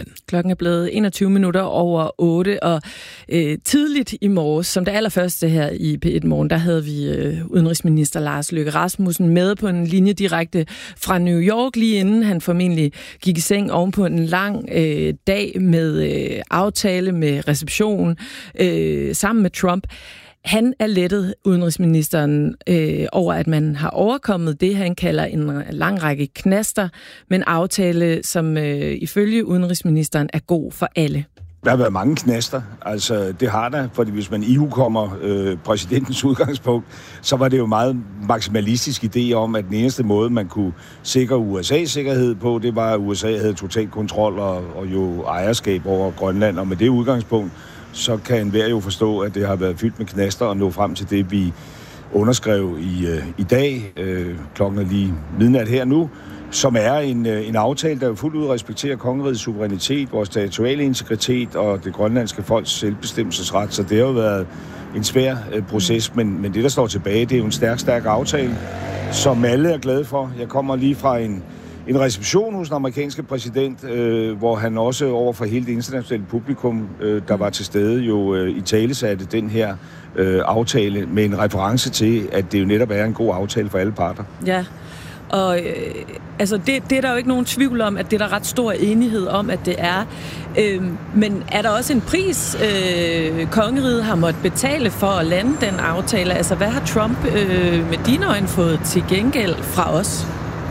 Grønland. Klokken er blevet 21 minutter over 8, og tidligt i morges, som det allerførste her i P1 Morgen, der havde vi udenrigsminister Lars Løkke Rasmussen med på en linje direkte fra New York, lige inden han formentlig gik i seng oven på en lang dag med aftale, med reception, sammen med Trump. Han er lettet, udenrigsministeren, over, at man har overkommet det, han kalder en lang række knaster, men aftale, som ifølge udenrigsministeren er god for alle. Der har været mange knaster, altså det har der, fordi hvis man kommer præsidentens udgangspunkt, så var det jo meget maksimalistisk idé om, at den eneste måde, man kunne sikre USA's sikkerhed på, det var, at USA havde total kontrol og jo ejerskab over Grønland, og med det udgangspunkt, så kan enhver jo forstå, at det har været fyldt med knaster og nå frem til det, vi underskrev i dag, klokken er lige midnat her nu, som er en aftale, der jo fuldt ud respekterer kongerigets suverænitet, vores territoriale integritet og det grønlandske folks selvbestemmelsesret. Så det har jo været en svær proces, men det, der står tilbage, det er jo en stærk aftale, som alle er glade for. Jeg kommer lige fra en reception hos den amerikanske præsident, hvor han også over for hele det internationale publikum, der var til stede, jo italesatte den her aftale med en reference til, at det jo netop er en god aftale for alle parter. Ja, og altså det er der jo ikke nogen tvivl om, at det er der ret stor enighed om, at det er. Men er der også en pris, kongeriget har måttet betale for at lande den aftale? Altså, hvad har Trump med dine øjne fået til gengæld fra os?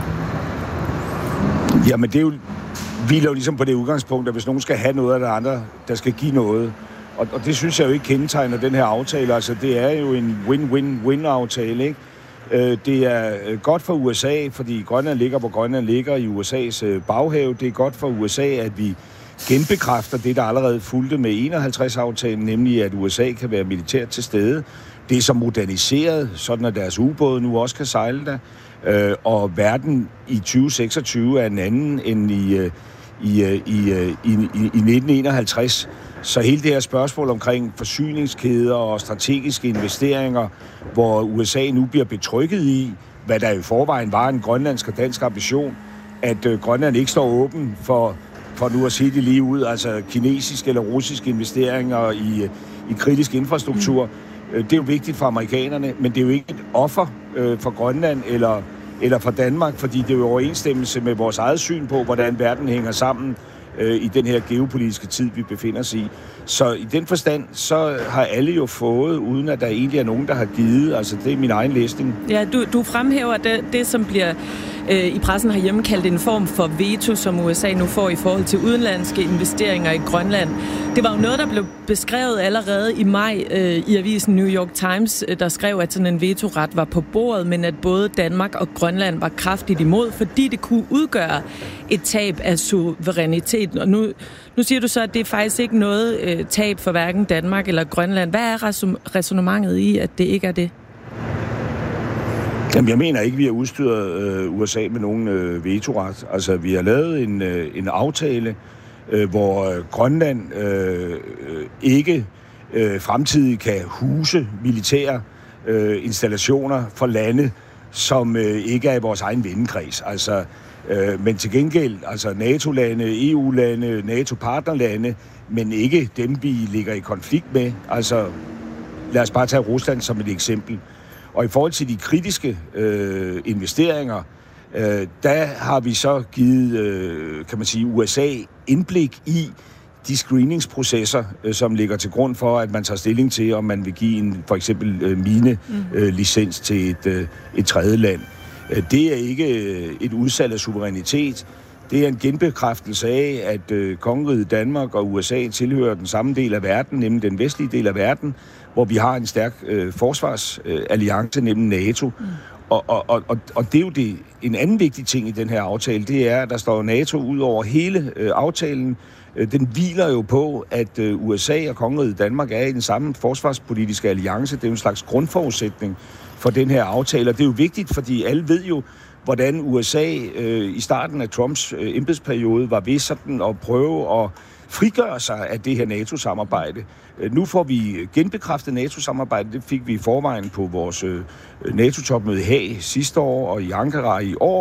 Jamen, det er jo, hviler jo ligesom på det udgangspunkt, at hvis nogen skal have noget af det andre, der skal give noget. Og det synes jeg jo ikke kendetegner den her aftale. Altså, det er jo en win-win-win-aftale, ikke? Det er godt for USA, fordi Grønland ligger, hvor Grønland ligger i USA's baghave. Det er godt for USA, at vi genbekræfter det, der allerede fulgte med 51-aftalen, nemlig at USA kan være militært til stede. Det er så moderniseret, sådan at deres ubåde nu også kan sejle der. Og verden i 2026 er en anden end i 1951. Så hele det her spørgsmål omkring forsyningskæder og strategiske investeringer, hvor USA nu bliver betrykket i, hvad der i forvejen var en grønlandsk og dansk ambition, at Grønland ikke står åben for nu at sige det lige ud, altså kinesiske eller russiske investeringer i kritisk infrastruktur. Det er jo vigtigt for amerikanerne, men det er jo ikke et offer for Grønland eller for Danmark, fordi det er jo overensstemmelse med vores eget syn på, hvordan verden hænger sammen i den her geopolitiske tid, vi befinder os i. Så i den forstand, så har alle jo fået, uden at der egentlig er nogen, der har givet. Altså, det er min egen læsning. Ja, du fremhæver det, som bliver i pressen herhjemme kaldt en form for veto, som USA nu får i forhold til udenlandske investeringer i Grønland. Det var jo noget, der blev beskrevet allerede i maj i avisen New York Times, der skrev, at sådan en vetoret var på bordet, men at både Danmark og Grønland var kraftigt imod, fordi det kunne udgøre et tab af suverænitet. Og nu siger du så, at det er faktisk ikke noget tab for hverken Danmark eller Grønland. Hvad er ræsonnementet i, at det ikke er det? Jamen, jeg mener ikke, vi har udstyret USA med nogen vetoret. Altså, vi har lavet en aftale, hvor Grønland ikke fremtidigt kan huse militære installationer for lande, som ikke er i vores egen vennekreds. Altså, men til gengæld, altså NATO-lande, EU-lande, NATO-partnerlande, men ikke dem, vi ligger i konflikt med. Altså, lad os bare tage Rusland som et eksempel. Og i forhold til de kritiske investeringer, der har vi så givet, kan man sige, USA indblik i de screeningsprocesser, som ligger til grund for, at man tager stilling til, om man vil give for eksempel mine-licens til et tredje land. Det er ikke et udsalg af suverænitet. Det er en genbekræftelse af, at kongeriget Danmark og USA tilhører den samme del af verden, nemlig den vestlige del af verden, hvor vi har en stærk forsvarsalliance, nemlig NATO. Og det er jo en anden vigtig ting i den her aftale, det er, at der står NATO ud over hele aftalen. Den hviler jo på, at USA og kongeriget Danmark er i den samme forsvarspolitiske alliance. Det er jo en slags grundforudsætning for den her aftale, og det er jo vigtigt, fordi alle ved jo, hvordan USA i starten af Trumps embedsperiode var ved sådan at prøve at frigøre sig af det her NATO-samarbejde. Nu får vi genbekræftet NATO-samarbejde. Det fik vi i forvejen på vores NATO-topmøde i Haag sidste år og i Ankara i år.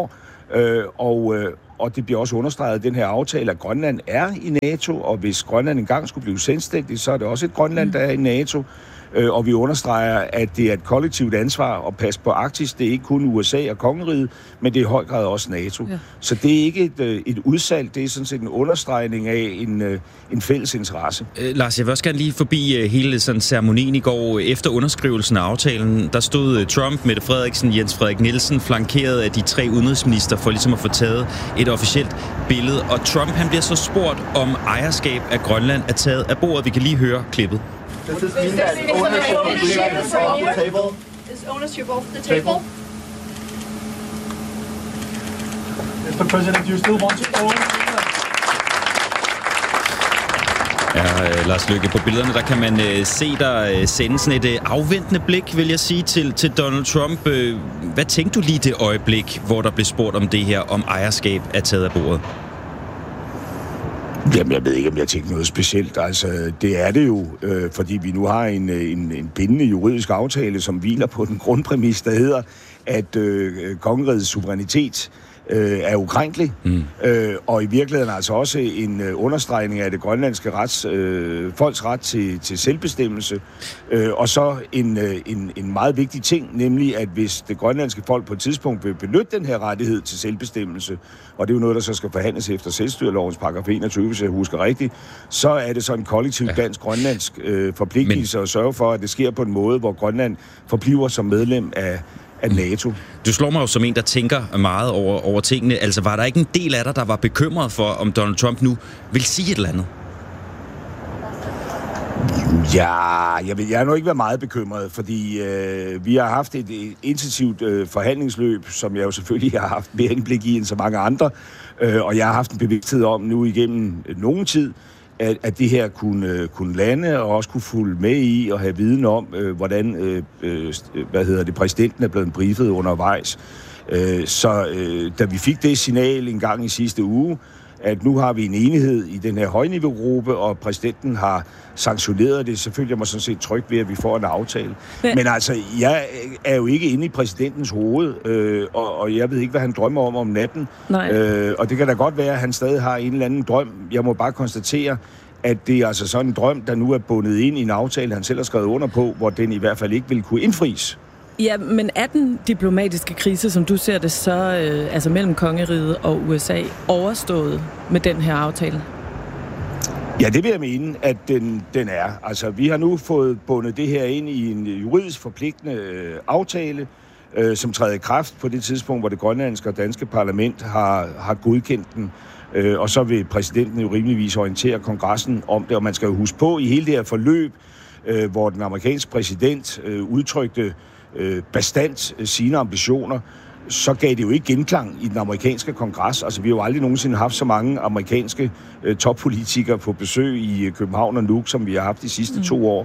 Og det bliver også understreget af den her aftale, at Grønland er i NATO, og hvis Grønland engang skulle blive selvstændig, så er det også et Grønland, der er i NATO. Og vi understreger, at det er et kollektivt ansvar at passe på Arktis. Det er ikke kun USA og kongeriget, men det er i høj grad også NATO. Ja. Så det er ikke et udsalg, det er sådan set en understregning af en fælles interesse. Lars, jeg vil også gerne lige forbi hele sådan ceremonien i går. Efter underskrivelsen af aftalen, der stod Trump, Mette Frederiksen, Jens Frederik Nielsen, flankeret af de 3 udenrigsminister for ligesom at få taget et officielt billede. Og Trump, han bliver så spurgt, om ejerskab af Grønland er taget af bordet. Vi kan lige høre klippet. Does this mean that ownership of Greenland is off the table? Is ownership off the table? Mr. President, do you still want to own Greenland? Ja, Lars Løkke, på billederne, der kan man se dig sende sådan et afventende blik, vil jeg sige, til Donald Trump. Hvad tænkte du lige det øjeblik, hvor der blev spurgt om det her, om ejerskab er taget af bordet? Jamen, jeg ved ikke, om jeg tænkte noget specielt. Altså, det er det jo, fordi vi nu har en bindende juridisk aftale, som hviler på den grundpræmis, der hedder, at kongerigets suverænitet er ukrænkelig, og i virkeligheden altså også en understregning af det grønlandske folks ret til selvbestemmelse, og så en meget vigtig ting, nemlig at hvis det grønlandske folk på et tidspunkt vil benytte den her rettighed til selvbestemmelse, og det er jo noget, der så skal forhandles efter selvstyrelovens paragraf 21, hvis jeg husker rigtigt, så er det så en kollektiv dansk-grønlandsk forpligtelse at sørge for, at det sker på en måde, hvor Grønland forbliver som medlem af NATO. Du slår mig jo som en, der tænker meget over tingene. Altså, var der ikke en del af dig, der var bekymret for, om Donald Trump nu vil sige et eller andet? Ja, jeg har nu ikke været meget bekymret, fordi vi har haft et intensivt forhandlingsløb, som jeg jo selvfølgelig har haft mere indblik i end så mange andre, og jeg har haft en bevidsthed om nu igennem nogen tid, at det her kunne lande og også kunne fulge med i og have viden om, hvordan præsidenten er blevet briefet undervejs. Så da vi fik det signal en gang i sidste uge, at nu har vi en enighed i den her højniveaugruppe, og præsidenten har sanktioneret det, så føler jeg mig sådan set tryg ved, at vi får en aftale. Men altså, jeg er jo ikke inde i præsidentens hoved, og jeg ved ikke, hvad han drømmer om natten. Og det kan da godt være, at han stadig har en eller anden drøm. Jeg må bare konstatere, at det er altså sådan en drøm, der nu er bundet ind i en aftale, han selv har skrevet under på, hvor den i hvert fald ikke vil kunne indfries. Ja, men er den diplomatiske krise, som du ser det, så altså mellem kongeriget og USA, overstået med den her aftale? Ja, det vil jeg mene, at den er. Altså, vi har nu fået bundet det her ind i en juridisk forpligtende aftale, som træder i kraft på det tidspunkt, hvor det grønlandske og danske parlament har godkendt den. Og så vil præsidenten jo rimeligvis orientere kongressen om det, og man skal jo huske på, i hele det her forløb, hvor den amerikanske præsident udtrykte bastant sine ambitioner, så gav det jo ikke genklang i den amerikanske kongres. Altså, vi har jo aldrig nogensinde haft så mange amerikanske toppolitikere på besøg i København og Nuuk, som vi har haft de sidste 2 år.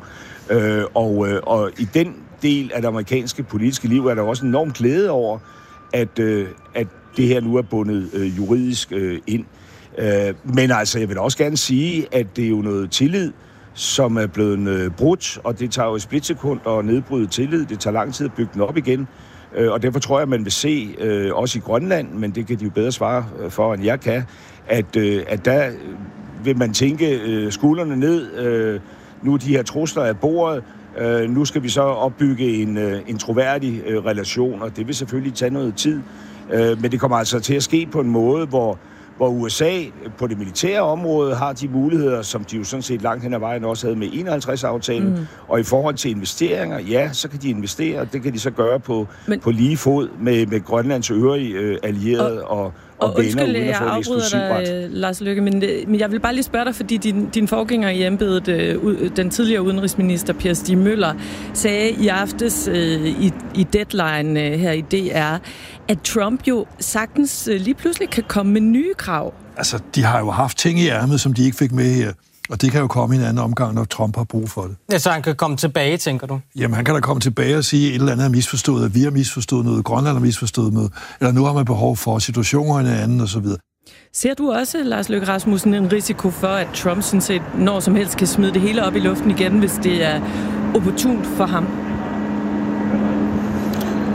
Og i den del af det amerikanske politiske liv er der også enormt glæde over, at det her nu er bundet juridisk ind. Men altså, jeg vil også gerne sige, at det er jo noget tillid, som er blevet brudt, og det tager jo et splitsekund at nedbryde tillid. Det tager lang tid at bygge den op igen, og derfor tror jeg, at man vil se, også i Grønland, men det kan de jo bedre svare for, end jeg kan, at der vil man tænke skuldrene ned, nu de her trusler af bordet, nu skal vi så opbygge en troværdig relation, og det vil selvfølgelig tage noget tid, men det kommer altså til at ske på en måde, hvor USA på det militære område har de muligheder, som de jo sådan set langt hen ad vejen også havde med 51-aftalen. Og i forhold til investeringer, ja, så kan de investere, og det kan de så gøre på lige fod med Grønlands øvrige allierede og venner, uden at få en eksklusiv ret. Lars Løkke, men jeg vil bare lige spørge dig, fordi din forgænger i embedet, den tidligere udenrigsminister Per Stig Møller, sagde i aftes i Deadline her i DR, at Trump jo sagtens lige pludselig kan komme med nye krav. Altså, de har jo haft ting i ærmet, som de ikke fik med her. Og det kan jo komme i en anden omgang, når Trump har brug for det. Ja, så han kan komme tilbage, tænker du? Jamen, han kan da komme tilbage og sige, at et eller andet er misforstået, at vi har misforstået noget, Grønland har misforstået noget, eller nu har man behov for situationen en anden, osv. Ser du også, Lars Løkke Rasmussen, en risiko for, at Trump sådan set når som helst kan smide det hele op i luften igen, hvis det er opportunt for ham?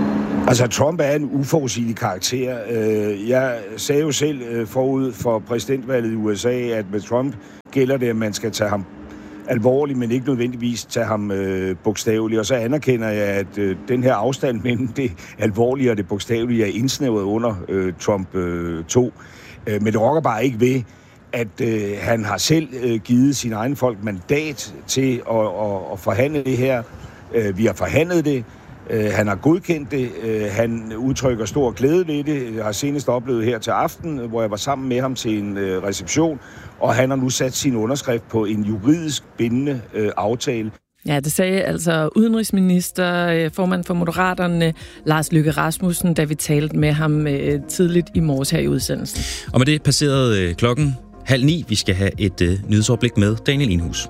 Altså, Trump er en uforudsigelig karakter. Jeg sagde jo selv forud for præsidentvalget i USA, at med Trump gælder det, at man skal tage ham alvorligt, men ikke nødvendigvis tage ham bogstaveligt. Og så anerkender jeg, at den her afstand mellem det alvorlige og det bogstavelige er indsnævret under Trump 2. Men det rokker bare ikke ved, at han har selv givet sine egne folk mandat til at forhandle det her. Vi har forhandlet det. Han har godkendt det. Han udtrykker stor glæde ved det. Jeg har senest oplevet her til aften, hvor jeg var sammen med ham til en reception, og han har nu sat sin underskrift på en juridisk bindende aftale. Ja, det sagde altså udenrigsminister, formand for Moderaterne, Lars Løkke Rasmussen, da vi talte med ham tidligt i morges her i udsendelsen. Og med det passerede klokken 8:30. Vi skal have et nyhedsoverblik med Daniel Enhus.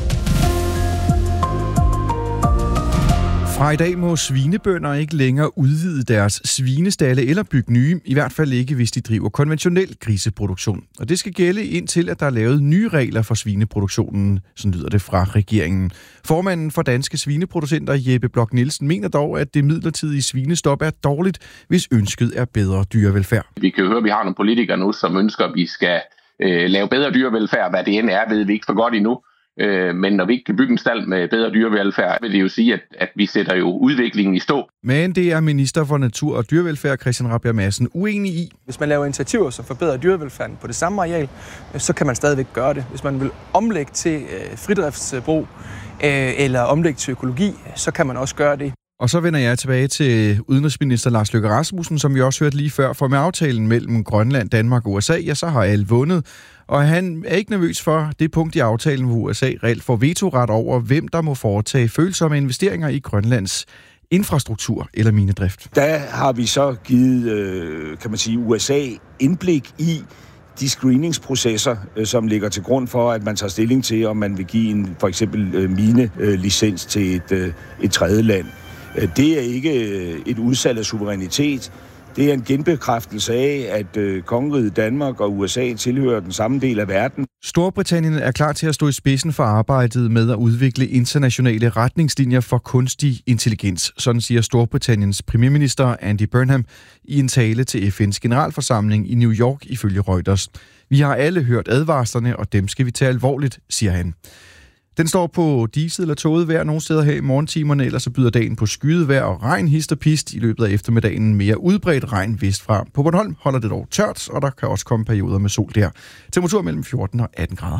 Fra i dag må svinebønder ikke længere udvide deres svinestalle eller bygge nye, i hvert fald ikke, hvis de driver konventionel griseproduktion. Og det skal gælde indtil, at der er lavet nye regler for svineproduktionen, sådan lyder det fra regeringen. Formanden for Danske Svineproducenter, Jeppe Bloch Nielsen, mener dog, at det midlertidige svinestop er dårligt, hvis ønsket er bedre dyrevelfærd. Vi kan høre, at vi har nogle politikere nu, som ønsker, at vi skal lave bedre dyrevelfærd. Hvad det end er, ved vi ikke for godt endnu. Men når vi ikke kan bygge en stald med bedre dyrevelfærd, vil det jo sige, at vi sætter jo udviklingen i stå. Men det er minister for Natur og Dyrevelfærd, Christian Rabjerg Madsen, uenig i. Hvis man laver initiativer, som forbedrer dyrevelfærden på det samme areal, så kan man stadigvæk gøre det. Hvis man vil omlægge til fridriftsbrug eller omlægge til økologi, så kan man også gøre det. Og så vender jeg tilbage til udenrigsminister Lars Løkke Rasmussen, som vi også hørte lige før, for med aftalen mellem Grønland, Danmark og USA, ja, så har alle vundet. Og han er ikke nervøs for det punkt i aftalen, hvor USA reelt får vetoret over, hvem der må foretage følsomme investeringer i Grønlands infrastruktur eller minedrift. Der har vi så givet, kan man sige, USA indblik i de screeningsprocesser, som ligger til grund for, at man tager stilling til, om man vil give en for eksempel minelicens til et tredje land. Det er ikke et udsalg af suverænitet. Det er en genbekræftelse af, at kongeriget Danmark og USA tilhører den samme del af verden. Storbritannien er klar til at stå i spidsen for arbejdet med at udvikle internationale retningslinjer for kunstig intelligens. Sådan siger Storbritanniens premierminister Andy Burnham i en tale til FN's generalforsamling i New York ifølge Reuters. Vi har alle hørt advarslerne, og dem skal vi tage alvorligt, siger han. Den står på diset eller tåget vejr nogle steder her i morgentimerne, ellers så byder dagen på skyet vejr og regn, hist og pist. I løbet af eftermiddagen mere udbredt regn vestfra. På Bornholm holder det dog tørt, og der kan også komme perioder med sol der. Temperatur mellem 14 og 18 grader.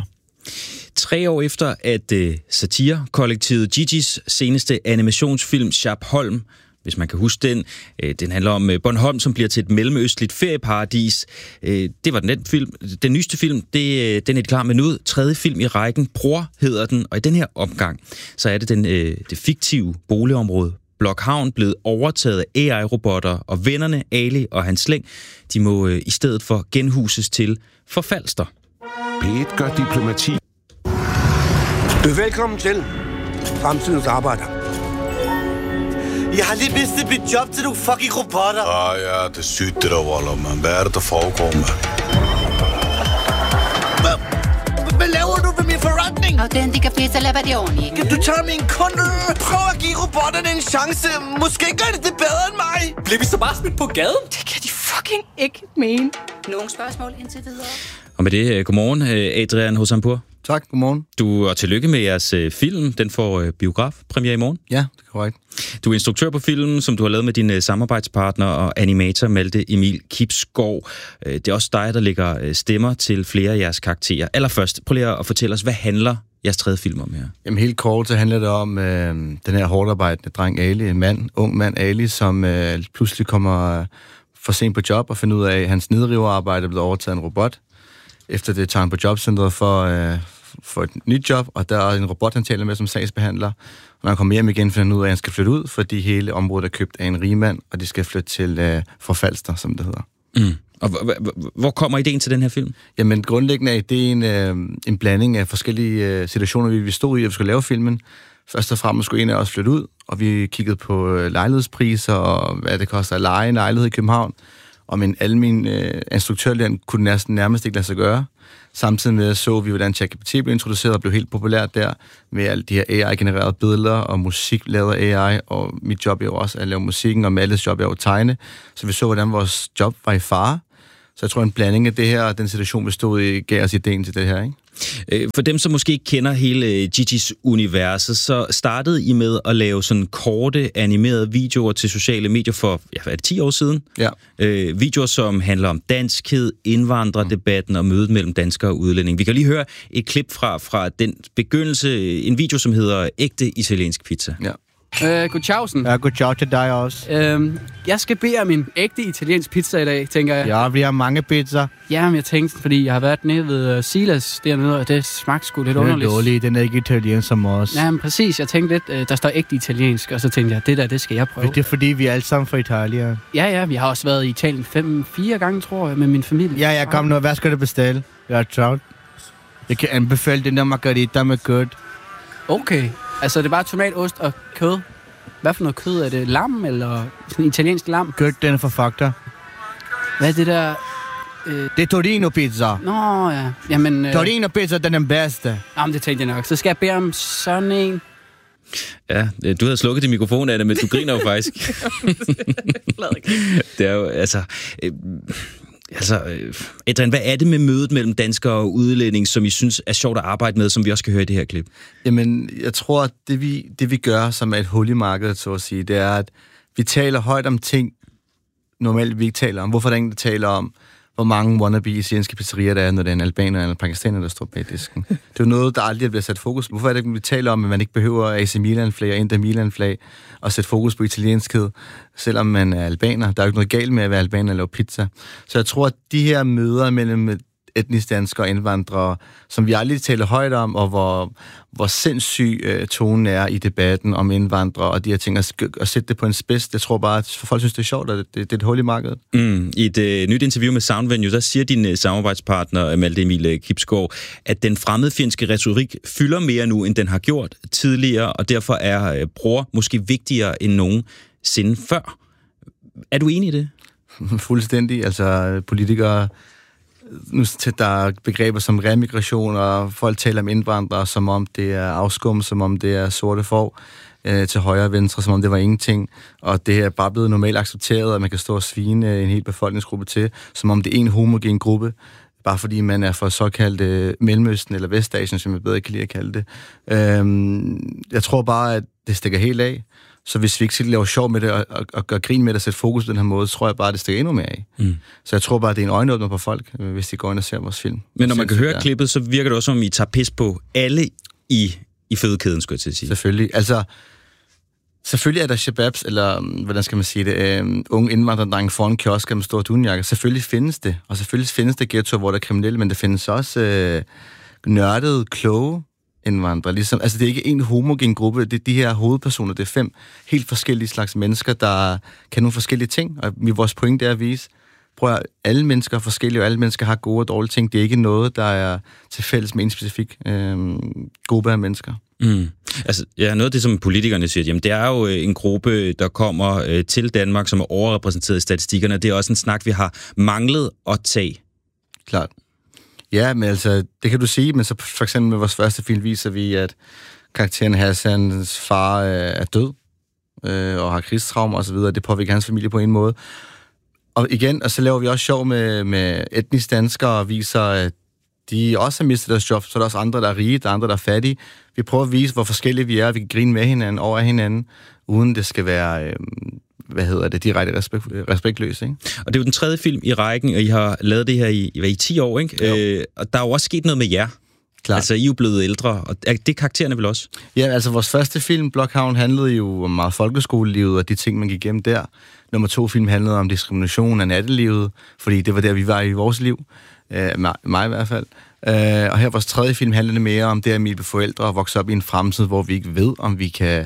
3 år efter, at satirekollektivet Gigi's seneste animationsfilm Sharpholm, hvis man kan huske den. Den handler om Bornholm, som bliver til et mellemøstligt ferieparadis. Det var den film. Den nyeste film, den er klar med nu. 3. film i rækken. Bror hedder den. Og i den her omgang, så er det det fiktive boligområde Blokhavn blevet overtaget af AI-robotter, og vennerne Ali og hans slæng, de må i stedet for genhuses til Falster. P1 gør diplomati. Du er velkommen til Fremtidens Arbejder. Jeg har lige mistet mit job til nogle fucking robotter. Ja, det er sygt det der, Waller, man. Hvad er det, der foregår, man? Hvad laver du ved min forretning? Authentica pizza Labadioni. Du tager min kunde. Prøv at give robotterne en chance. Måske gør det bedre end mig. Bliver vi så bare smidt på gaden? Det kan de fucking ikke mene. Nogle spørgsmål indtil videre. Og med det, godmorgen, Adrian Hosampur. Tak, godmorgen. Og tillykke med jeres film. Den får biografpremiere i morgen. Ja, det er korrekt. Du er instruktør på filmen, som du har lavet med din samarbejdspartner og animator Malte Emil Kibsgaard. Det er også dig, der lægger stemmer til flere af jeres karakterer. Allerførst, prøv lige at fortælle os, hvad handler jeres 3. film om her? Jamen helt kort, så handler det om den her hårdarbejdende dreng Ali, en ung mand Ali, som pludselig kommer for sent på job og finder ud af, at hans nedriverarbejde er blevet overtaget af en robot. Efter det tager han på jobcentret for et nyt job, og der er en robot, han taler med som sagsbehandler. Og når han kommer hjem igen, finder han ud af, at han skal flytte ud, fordi hele området er købt af en rigmand, og de skal flytte til Falster, som det hedder. Mm. Og hvor kommer ideen til den her film? Jamen grundlæggende er ideen en blanding af forskellige situationer, vi stod i, at vi skulle lave filmen. Først og fremmest skulle en af os flytte ud, og vi kiggede på lejlighedspriser, og hvad det koster at leje en lejlighed i København. Og med en almen instruktørlænd kunne det nærmest ikke lade sig gøre. Samtidig med så vi, hvordan ChatGPT blev introduceret og blev helt populært der, med alle de her AI-genererede billeder og musik lavet af AI, og mit job er jo også at lave musikken, og Malles job er jo at tegne. Så vi så, hvordan vores job var i fare. Så jeg tror, en blanding af det her og den situation, vi stod i, gav os idéen til det her, ikke? For dem, som måske ikke kender hele Gigi's universet, så startede I med at lave sådan korte, animerede videoer til sociale medier for, er det 10 år siden? Ja. Videoer, som handler om danskhed, indvandrerdebatten og mødet mellem danskere og udlændinge. Vi kan lige høre et klip fra den begyndelse, en video, som hedder Ægte italiensk pizza. Ja. Godtjausen. Ja, godtjav til dig også. Jeg skal bede om en ægte italiensk pizza i dag, tænker jeg. Ja, vi har mange pizza. Ja, men jeg tænkte, fordi jeg har været nede ved Silas dernede, og det smagte sgu lidt underligt. Den er dårlig, den er ikke italiensk som os. Ja, men præcis. Jeg tænkte lidt, der står ægte italiensk, og så tænkte jeg, det skal jeg prøve. Det er fordi, vi er alle sammen fra Italien. Ja, vi har også været i Italien 4 gange, tror jeg, med min familie. Ja, jeg kom nu. Hvad skal du bestille? Jeg er travlt. Jeg kan anbefale den der margarita med kød. Okay. Altså, det er bare tomat, ost og kød. Hvad for noget kød? Er det lam, eller sådan italiensk lam? Kød, den er for fakta. Hvad er det der? Det er Torino pizza. Nå, ja. Jamen, Torino pizza, den er den bedste. Jamen, det tænkte jeg nok. Så skal jeg bede om sådan en. Ja, du havde slukket din mikrofon af det, men du griner jo faktisk. Det er jo, Adrian, hvad er det med mødet mellem danskere og udlændinge, som I synes er sjovt at arbejde med, som vi også skal høre i det her klip? Jamen, jeg tror, at det vi gør, som er et hul i markedet, så at sige, det er, at vi taler højt om ting, normalt vi ikke taler om. Hvorfor er der ingen, der taler om, hvor mange wannabe italienske pizzerier der er, når det er en albaner eller en pakistaner, der står bag disken? Det er jo noget, der aldrig bliver sat fokus på. Hvorfor er det ikke, vi taler om, at man ikke behøver AC Milan-flag og Inter Milan-flag og sætte fokus på italienskhed, selvom man er albaner? Der er jo ikke noget galt med at være albaner og lave pizza. Så jeg tror, at de her møder mellem etnisk danskere og indvandrere, som vi aldrig taler højt om, og hvor sindssyg tonen er i debatten om indvandrere og de her ting, at sætte det på en spids, det tror bare, at folk synes, det er sjovt, og det er et hul i markedet. I et nyt interview med Soundvenue, der siger din samarbejdspartner, Malte Emil Kibsgaard, at den fremmedfjendske retorik fylder mere nu, end den har gjort tidligere, og derfor er bror måske vigtigere end nogensinde før. Er du enig i det? Fuldstændig. Altså, politikere nu der er begreber som remigration, og folk taler om indvandrere, som om det er afskum, som om det er sorte får, til højre og venstre, som om det var ingenting. Og det er bare blevet normalt accepteret, at man kan stå og svine en hel befolkningsgruppe til, som om det er en homogen gruppe, bare fordi man er fra såkaldt Mellemøsten eller Vestasien, som jeg bedre kan lide at kalde det. Jeg tror bare, at det stikker helt af. Så hvis vi ikke skal lave sjov med det og gøre grin med det og sætte fokus på den her måde, så tror jeg bare, at det stikker endnu mere af. Så jeg tror bare, at det er en øjenåbner på folk, hvis de går ind og ser vores film. Men når man kan høre klippet, så virker det også, som I tager pis på alle i fødekæden, skulle jeg til at sige. Selvfølgelig. Altså, selvfølgelig er der shababs, eller hvordan skal man sige det, unge indvandrerdrenge foran kiosker med store dunjakker. Selvfølgelig findes det. Og selvfølgelig findes det ghettoer, hvor der er kriminelle, men der findes også nørdede, kloge indvandrere. Ligesom, altså det er ikke en homogen gruppe, det er de her hovedpersoner, det er 5 helt forskellige slags mennesker, der kan nogle forskellige ting, og vores pointe er at vise, prøv at alle mennesker er forskellige, og alle mennesker har gode og dårlige ting. Det er ikke noget, der er til fælles med en specifik gruppe af mennesker. Altså, ja, noget af det, som politikerne siger, jamen, det er jo en gruppe, der kommer til Danmark, som er overrepræsenteret i statistikkerne. Det er også en snak, vi har manglet at tage. Klart. Ja, men altså, det kan du sige, men så for eksempel med vores første film viser vi, at karakteren Hassans far er død, og har krigstraumer og så videre. Det påvirker hans familie på en måde. Og igen, og så laver vi også sjov med etnisk danskere og viser, at de også har mistet deres job, så er der også andre, der er rige, der er andre, der er fattige. Vi prøver at vise, hvor forskellige vi er, vi kan grine med hinanden, over hinanden, uden det skal være direkte respektløst, ikke? Og det er jo den 3. film i rækken, og I har lavet det her i 10 år, ikke? Og der er jo også sket noget med jer. Klart. Altså, I er jo blevet ældre, og det er karaktererne vel også? Ja, altså vores første film, Blockhavn, handlede jo om meget folkeskolelivet og de ting, man gik igennem der. Nummer 2 film handlede om diskrimination af nattelivet, fordi det var der, vi var i vores liv. Mig i hvert fald. Og her vores 3. film handlede mere om det at blive forældre og vokse op i en fremtid, hvor vi ikke ved, om vi kan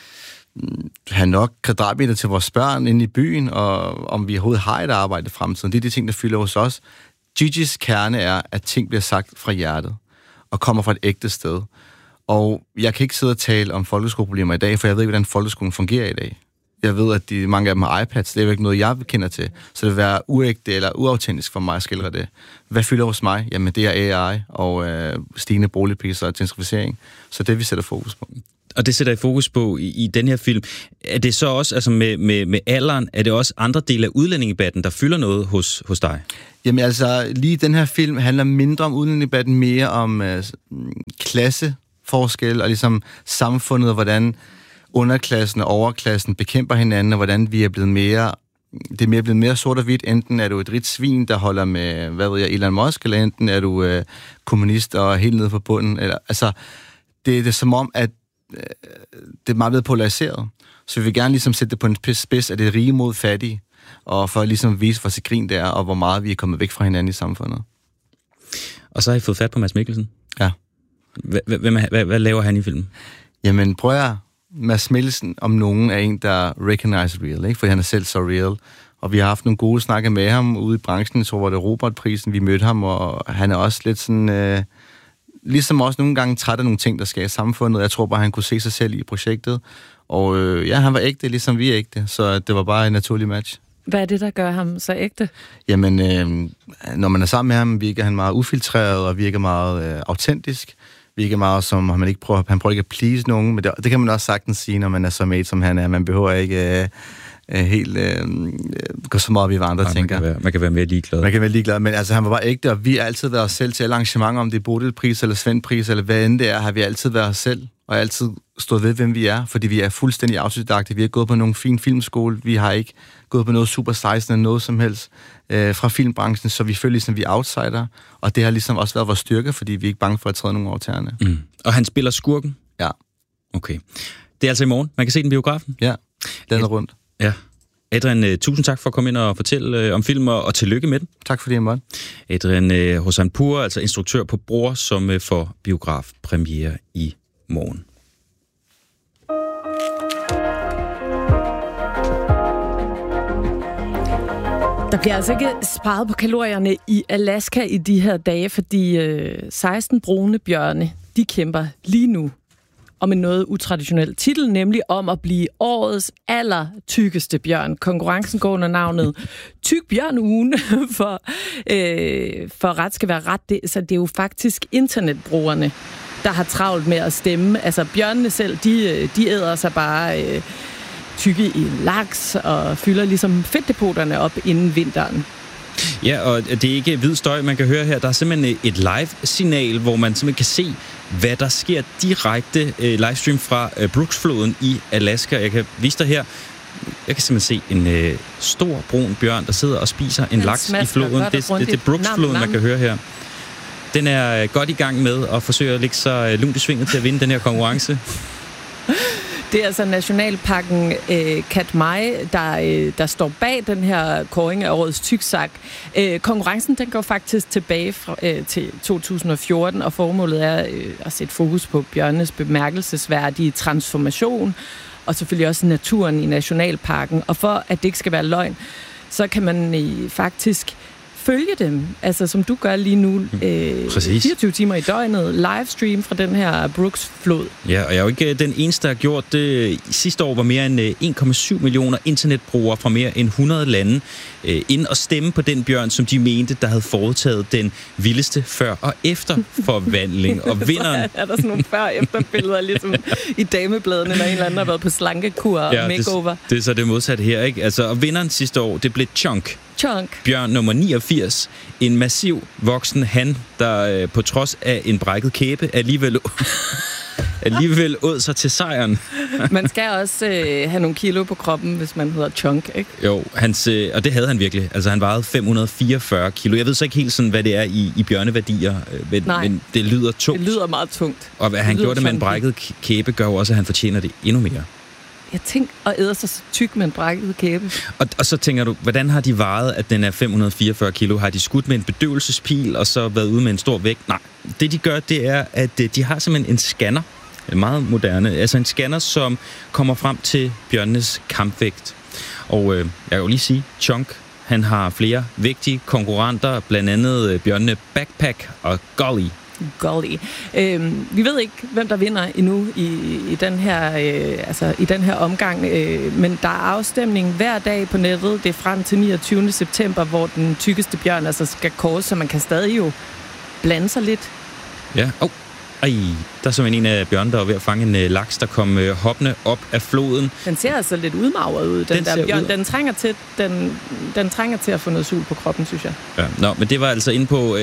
have nok kvadratmeter til vores børn inde i byen, og om vi overhovedet har et arbejde i fremtiden. Det er de ting, der fylder hos os. Gigi's kerne er, at ting bliver sagt fra hjertet, og kommer fra et ægte sted. Og jeg kan ikke sidde og tale om folkeskoleproblemer i dag, for jeg ved ikke, hvordan folkeskolen fungerer i dag. Jeg ved, at mange af dem har iPads. Det er jo ikke noget, jeg kender til. Så det vil være uægte eller uautentisk for mig at skildre det. Hvad fylder hos mig? Jamen, det er AI og stigende boligpriser og gentrificering. Så det, vi sætter fokus på. Og det sætter I fokus på i den her film. Er det så også, altså med alderen, er det også andre dele af udlændingedebatten, der fylder noget hos dig? Jamen altså, lige den her film handler mindre om udlændingedebatten, mere om klasseforskel og ligesom samfundet, og hvordan underklassen og overklassen bekæmper hinanden, og hvordan vi er blevet mere... Det er blevet mere sort og hvidt. Enten er du et rigt svin, der holder med, Elon Musk, eller enten er du kommunist og helt nede på bunden. Eller, altså, det er som om, at det er meget blevet polariseret. Så vi vil gerne ligesom sætte det på en spids af det rige mod fattige, og for at ligesom vise, hvor grin det er, og hvor meget vi er kommet væk fra hinanden i samfundet. Og så har I fået fat på Mads Mikkelsen? Ja. Hvad laver han i filmen? Jamen, prøv at Mads Mikkelsen om nogen er en, der recognize real, ikke? Fordi han er selv så real. Og vi har haft nogle gode snakke med ham ude i branchen. Jeg tror, var det Robert-prisen, vi mødte ham, og han er også lidt sådan... ligesom også nogle gange træt af nogle ting, der sker i samfundet. Jeg tror bare, han kunne se sig selv i projektet. Og han var ægte, ligesom vi er ægte. Så det var bare en naturlig match. Hvad er det, der gør ham så ægte? Jamen, når man er sammen med ham, virker han meget ufiltreret og virker meget autentisk. Virker meget som, han prøver ikke at please nogen, men det kan man også sagtens sige, når man er så mate, som han er. Man behøver ikke helt gå så meget op i, hvad andre tænker. Man kan være mere ligeglad. Man kan være ligeglad, men altså, han var bare ægte, og vi har altid været os selv til alle arrangementer, om det er Bodilpris eller Svendpris, eller hvad end det er, har vi altid været os selv, og altid stået ved, hvem vi er, fordi vi er fuldstændig autodidakte. Vi har gået på nogle fin filmskole, vi har ikke gået på noget super 16 eller noget som helst fra filmbranchen, så vi føler ligesom, vi er outsider, og det har ligesom også været vores styrke, fordi vi er ikke bange for at træde nogen over tæerne. Mm. Og han spiller skurken? Ja. Okay. Det er altså i morgen. Man kan se den biografen? Ja, den er rundt. Ja. Adrian, tusind tak for at komme ind og fortælle om film, og tillykke med den. Tak fordi jeg måtte. Adrian Hosanpour, altså instruktør på Bror, som får biografpremiere i morgen. Der bliver altså ikke sparet på kalorierne i Alaska i de her dage, fordi 16 brune bjørne, de kæmper lige nu om en noget utraditionel titel, nemlig om at blive årets allertykkeste bjørn. Konkurrencen går under navnet Tyk Bjørn-ugen, for ret skal være ret. Så det er jo faktisk internetbrugerne, der har travlt med at stemme. Altså bjørnene selv, de æder sig bare tykke i laks og fylder ligesom fedtdepoterne op inden vinteren. Ja, og det er ikke hvid støj, man kan høre her. Der er simpelthen et live-signal, hvor man simpelthen kan se, hvad der sker direkte livestream fra Brooksfloden i Alaska. Jeg kan vise dig her. Jeg kan simpelthen se en stor brun bjørn, der sidder og spiser en laks i floden. Det er Brooksfloden, man kan høre her. Den er godt i gang med at forsøge at lægge sig lunt i svinget til at vinde den her konkurrence. Det er altså nationalparken Katmai, der står bag den her kåring af årets tyksak. Konkurrencen den går faktisk tilbage til 2014, og formålet er at sætte fokus på bjørnenes bemærkelsesværdige transformation, og selvfølgelig også naturen i nationalparken. Og for at det ikke skal være løgn, så kan man faktisk følge dem, altså som du gør lige nu, 24 timer i døgnet, livestream fra den her Brooksflod. Ja, og jeg er jo ikke den eneste, der har gjort det. Sidste år var mere end 1,7 millioner internetbrugere fra mere end 100 lande ind og stemme på den bjørn, som de mente, der havde foretaget den vildeste før- og efterforvandling. Og vinderen... er der sådan nogle før- og efterbilleder, ligesom i damebladene, når en eller anden har været på slankekur og makeover. Det er så det modsatte her, ikke? Altså, og vinderen sidste år, det blev Chunk. Bjørn nummer 89. En massiv voksen han, der på trods af en brækket kæbe alligevel åd sig til sejren. Man skal også have nogle kilo på kroppen, hvis man hedder Chunk, ikke? Jo, og det havde han virkelig. Altså, han vejede 544 kilo. Jeg ved så ikke helt sådan, hvad det er i bjørneværdier, men det lyder tungt. Det lyder meget tungt. Og hvad han gjorde det med en brækket kæbe, gør jo også, at han fortjener det endnu mere. Jeg tænker at æde sig så tyk med en brækket kæbe. Og så tænker du, hvordan har de vejet, at den er 544 kilo? Har de skudt med en bedøvelsespil, og så været ude med en stor vægt? Nej, det de gør, det er, at de har simpelthen en scanner, meget moderne, altså en scanner, som kommer frem til bjørnenes kampvægt. Og jeg kan jo lige sige, Chunk, han har flere vigtige konkurrenter, blandt andet bjørnene Backpack og Golly. Golly. Vi ved ikke, hvem der vinder endnu i den her omgang, men der er afstemning hver dag på nettet. Det er frem til 29. september, hvor den tykkeste bjørn skal kåres, så man kan stadig jo blande sig lidt. Ja, der er simpelthen en af bjørnene, der var ved at fange en laks, der kom hoppende op af floden. Den ser altså lidt udmagret ud, den der bjørn. Den trænger til at få noget sul på kroppen, synes jeg. Ja, men det var altså inde på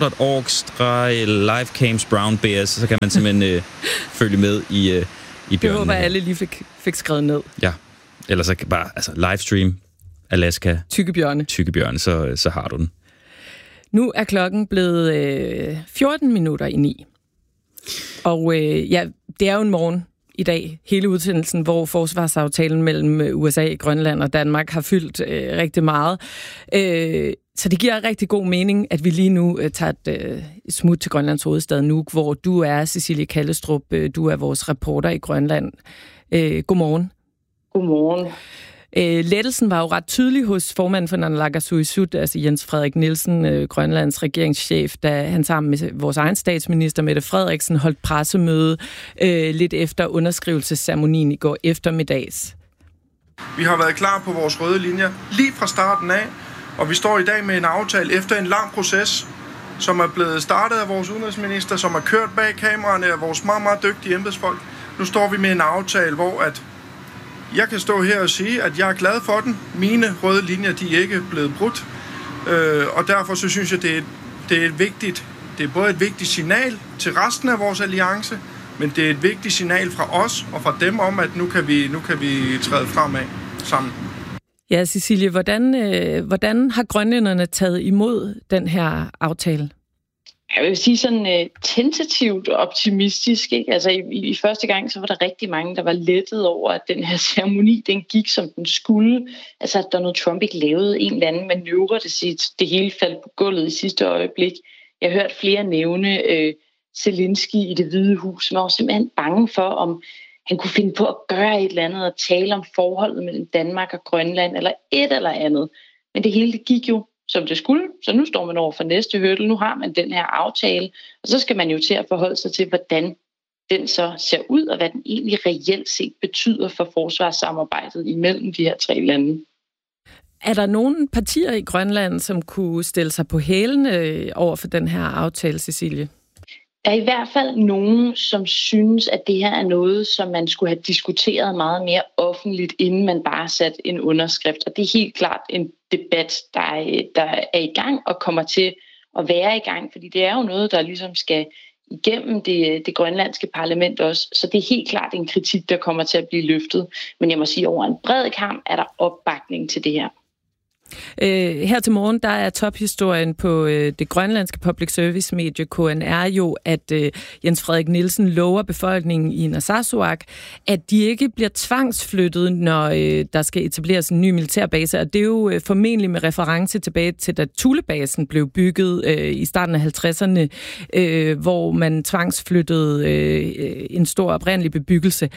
explore.org/livecams brown bears, så kan man simpelthen følge med i bjørnen. Det håber alle lige fik skrevet ned. Ja, ellers så bare livestream Alaska. Tykkebjørne, så har du den. Nu er klokken blevet 14 minutter i 9. Og det er jo en morgen i dag, hele udsendelsen, hvor forsvarsaftalen mellem USA, Grønland og Danmark har fyldt rigtig meget. Så det giver rigtig god mening, at vi lige nu tager et smut til Grønlands hovedstad Nuuk, hvor du er, Cecilie Kallestrup, du er vores reporter i Grønland. Godmorgen. Godmorgen. Lettelsen var jo ret tydelig hos formanden for Naalakkersuisut, altså Jens Frederik Nielsen, Grønlands regeringschef, da han sammen med vores egen statsminister Mette Frederiksen holdt pressemøde lidt efter underskrivelsesceremonien i går eftermiddags. Vi har været klar på vores røde linjer lige fra starten af, og vi står i dag med en aftale efter en lang proces, som er blevet startet af vores udenrigsminister, som er kørt bag kameraerne af vores meget, meget dygtige embedsfolk. Nu står vi med en aftale, hvor jeg kan stå her og sige, at jeg er glad for den. Mine røde linjer, de er ikke blevet brudt. Og derfor så synes jeg, det er både et vigtigt signal til resten af vores alliance, men det er et vigtigt signal fra os og fra dem om, at nu kan vi træde fremad sammen. Ja, Cecilie, hvordan har grønlænderne taget imod den her aftale? Jeg vil sige sådan tentativt optimistisk. Ikke? Altså i første gang, så var der rigtig mange, der var lettet over, at den her ceremoni, den gik som den skulle. Altså at Donald Trump ikke lavede en eller anden manøvre, det hele faldt på gulvet i sidste øjeblik. Jeg har hørt flere nævne Zelensky i Det Hvide Hus, man var simpelthen bange for, om han kunne finde på at gøre et eller andet og tale om forholdet mellem Danmark og Grønland, eller et eller andet. Men det hele det gik jo som det skulle, så nu står man over for næste hurdle. Nu har man den her aftale, og så skal man jo til at forholde sig til, hvordan den så ser ud, og hvad den egentlig reelt set betyder for forsvarssamarbejdet imellem de her tre lande. Er der nogle partier i Grønland, som kunne stille sig på hælene over for den her aftale, Cecilie? Der er i hvert fald nogen, som synes, at det her er noget, som man skulle have diskuteret meget mere offentligt, inden man bare satte en underskrift. Og det er helt klart en debat, der er i gang og kommer til at være i gang, fordi det er jo noget, der ligesom skal igennem det grønlandske parlament også. Så det er helt klart en kritik, der kommer til at blive løftet. Men jeg må sige, at over en bred kamp er der opbakning til det her. Her til morgen, der er tophistorien på det grønlandske public service medie KNR jo, at Jens Frederik Nielsen lover befolkningen i Narsarsuaq, at de ikke bliver tvangsflyttet, når der skal etableres en ny militærbase. Og det er jo formentlig med reference tilbage til, da Thulebasen blev bygget i starten af 50'erne, hvor man tvangsflyttede en stor oprindelig bebyggelse.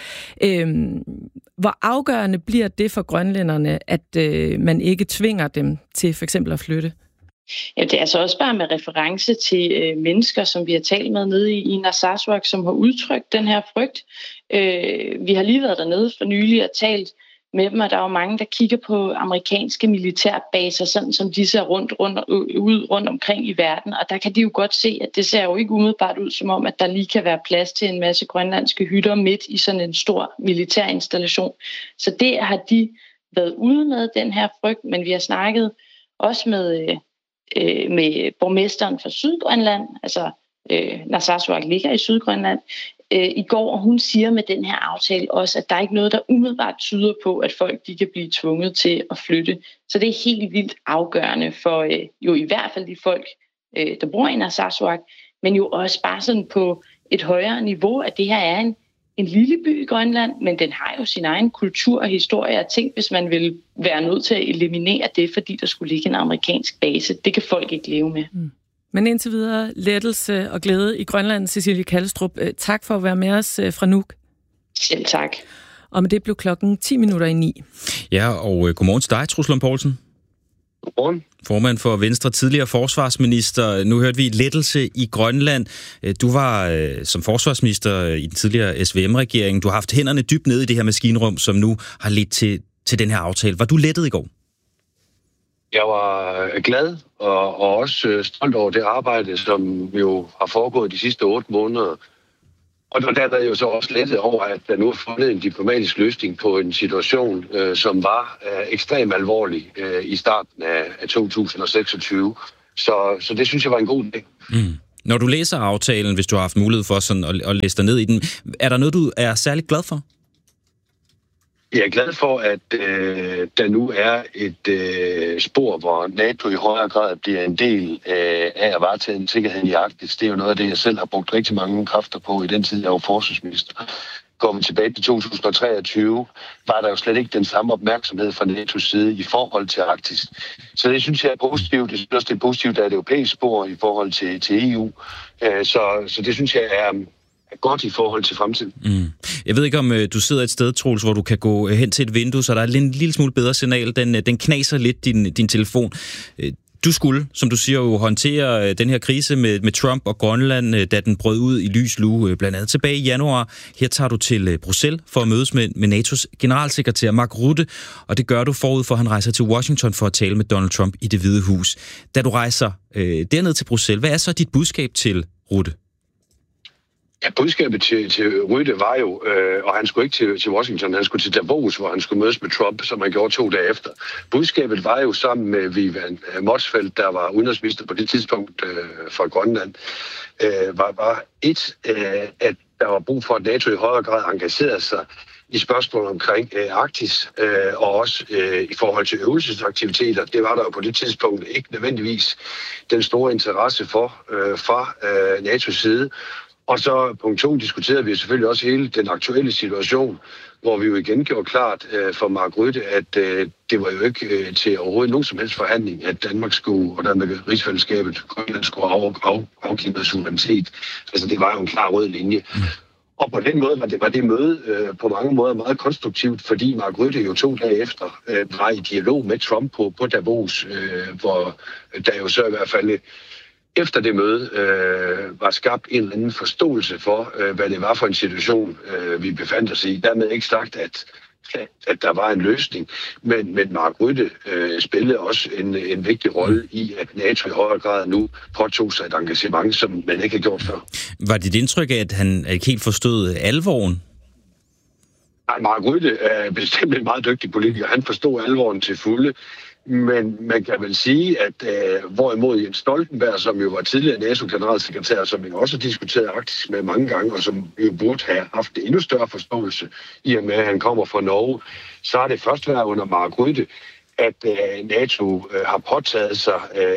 Hvor afgørende bliver det for grønlænderne, at man ikke tvinger dem til for eksempel at flytte? Ja, det er altså også bare med reference til mennesker, som vi har talt med nede i Narsarsuaq, som har udtrykt den her frygt. Vi har lige været dernede for nylig og talt med dem, og der er jo mange, der kigger på amerikanske militærbaser, sådan som de ser rundt omkring i verden. Og der kan de jo godt se, at det ser jo ikke umiddelbart ud som om, at der lige kan være plads til en masse grønlandske hytter midt i sådan en stor militærinstallation. Så det har de været ude med, den her frygt, men vi har snakket også med borgmesteren fra Sydgrønland, altså Narsarsuaq ligger i Sydgrønland, i går, og hun siger med den her aftale også, at der er ikke noget, der umiddelbart tyder på, at folk de kan blive tvunget til at flytte. Så det er helt vildt afgørende for jo i hvert fald de folk, der bor i Narsarsuaq, men jo også bare sådan på et højere niveau, at det her er en lille by i Grønland, men den har jo sin egen kultur og historie. Jeg tænkte, hvis man ville være nødt til at eliminere det, fordi der skulle ligge en amerikansk base. Det kan folk ikke leve med. Men indtil videre lettelse og glæde i Grønland. Cecilie Kallestrup, tak for at være med os fra Nuuk. Selv tak. Og med det blev klokken 10 minutter i 9. Ja, og godmorgen til dig, Truls Lund Poulsen. Godmorgen. Formand for Venstre, tidligere forsvarsminister. Nu hørte vi lettelse i Grønland. Du var som forsvarsminister i den tidligere SVM-regering. Du har haft hænderne dybt nede i det her maskinrum, som nu har ledt til den her aftale. Var du lettet i går? Jeg var glad og også stolt over det arbejde, som jo har foregået de sidste 8 måneder. Og der er jo så også lettet over, at der nu er fundet en diplomatisk løsning på en situation, som var ekstremt alvorlig i starten af 2026. Så det synes jeg var en god idé. Mm. Når du læser aftalen, hvis du har haft mulighed for sådan at læse dig ned i den, er der noget, du er særlig glad for? Jeg er glad for, at der nu er et spor, hvor NATO i højere grad bliver en del af at varetage en sikkerhed i Arktis. Det er jo noget af det, jeg selv har brugt rigtig mange kræfter på i den tid, jeg var forsvarsminister. Går vi tilbage til 2023, var der jo slet ikke den samme opmærksomhed fra NATO's side i forhold til Arktis. Så det synes jeg er positivt. Jeg synes også, det er positivt, at der er et europæisk spor i forhold til EU. Så det synes jeg er godt i forhold til fremtiden. Mm. Jeg ved ikke, om du sidder et sted, Troels, hvor du kan gå hen til et vindue, så der er en lille smule bedre signal. Den knaser lidt din telefon. Du skulle, som du siger, jo håndtere den her krise med Trump og Grønland, da den brød ud i lys lue, blandt andet tilbage i januar. Her tager du til Bruxelles for at mødes med NATO's generalsekretær Mark Rutte, og det gør du forud for, at han rejser til Washington for at tale med Donald Trump i Det Hvide Hus. Da du rejser derned til Bruxelles, hvad er så dit budskab til Rutte? Ja, budskabet til Rutte var jo, og han skulle ikke til Washington, han skulle til Davos, hvor han skulle mødes med Trump, som han gjorde 2 dage efter. Budskabet var jo sammen med Vivian Motzfeldt, der var udenrigsminister på det tidspunkt fra Grønland, var at der var brug for, at NATO i højere grad engagerede sig i spørgsmål omkring Arktis, og også i forhold til øvelsesaktiviteter. Det var der jo på det tidspunkt ikke nødvendigvis den store interesse for fra NATO's side. Og så punkt 2 diskuterede vi selvfølgelig også hele den aktuelle situation, hvor vi jo igen gjorde klart for Mark Rutte, at det var jo ikke til overhovedet nogen som helst forhandling, at Danmark skulle, og dermed rigsfællesskabet, Grønland skulle afgive noget suverænitet. Altså det var jo en klar rød linje. Og på den måde var det møde på mange måder meget konstruktivt, fordi Mark Rutte jo 2 dage efter var i dialog med Trump på Davos, hvor der jo så i hvert fald efter det møde var skabt en eller anden forståelse for, hvad det var for en situation, vi befandt os i. Dermed ikke sagt, at der var en løsning, men Mark Rutte spillede også en vigtig rolle i, at NATO i højere grad nu påtog sig et engagement, som man ikke har gjort før. Var det dit indtryk af, at han ikke helt forstod alvoren? Nej, Mark Rutte er bestemt en meget dygtig politiker. Han forstod alvoren til fulde. Men man kan vel sige, at hvorimod Jens Stoltenberg, som jo var tidligere NATO-generalsekretær, som vi også har diskuteret Arktis med mange gange, og som jo burde have haft endnu større forståelse i og med, at han kommer fra Norge, så har det først været under Mark Rutte, at NATO har påtaget sig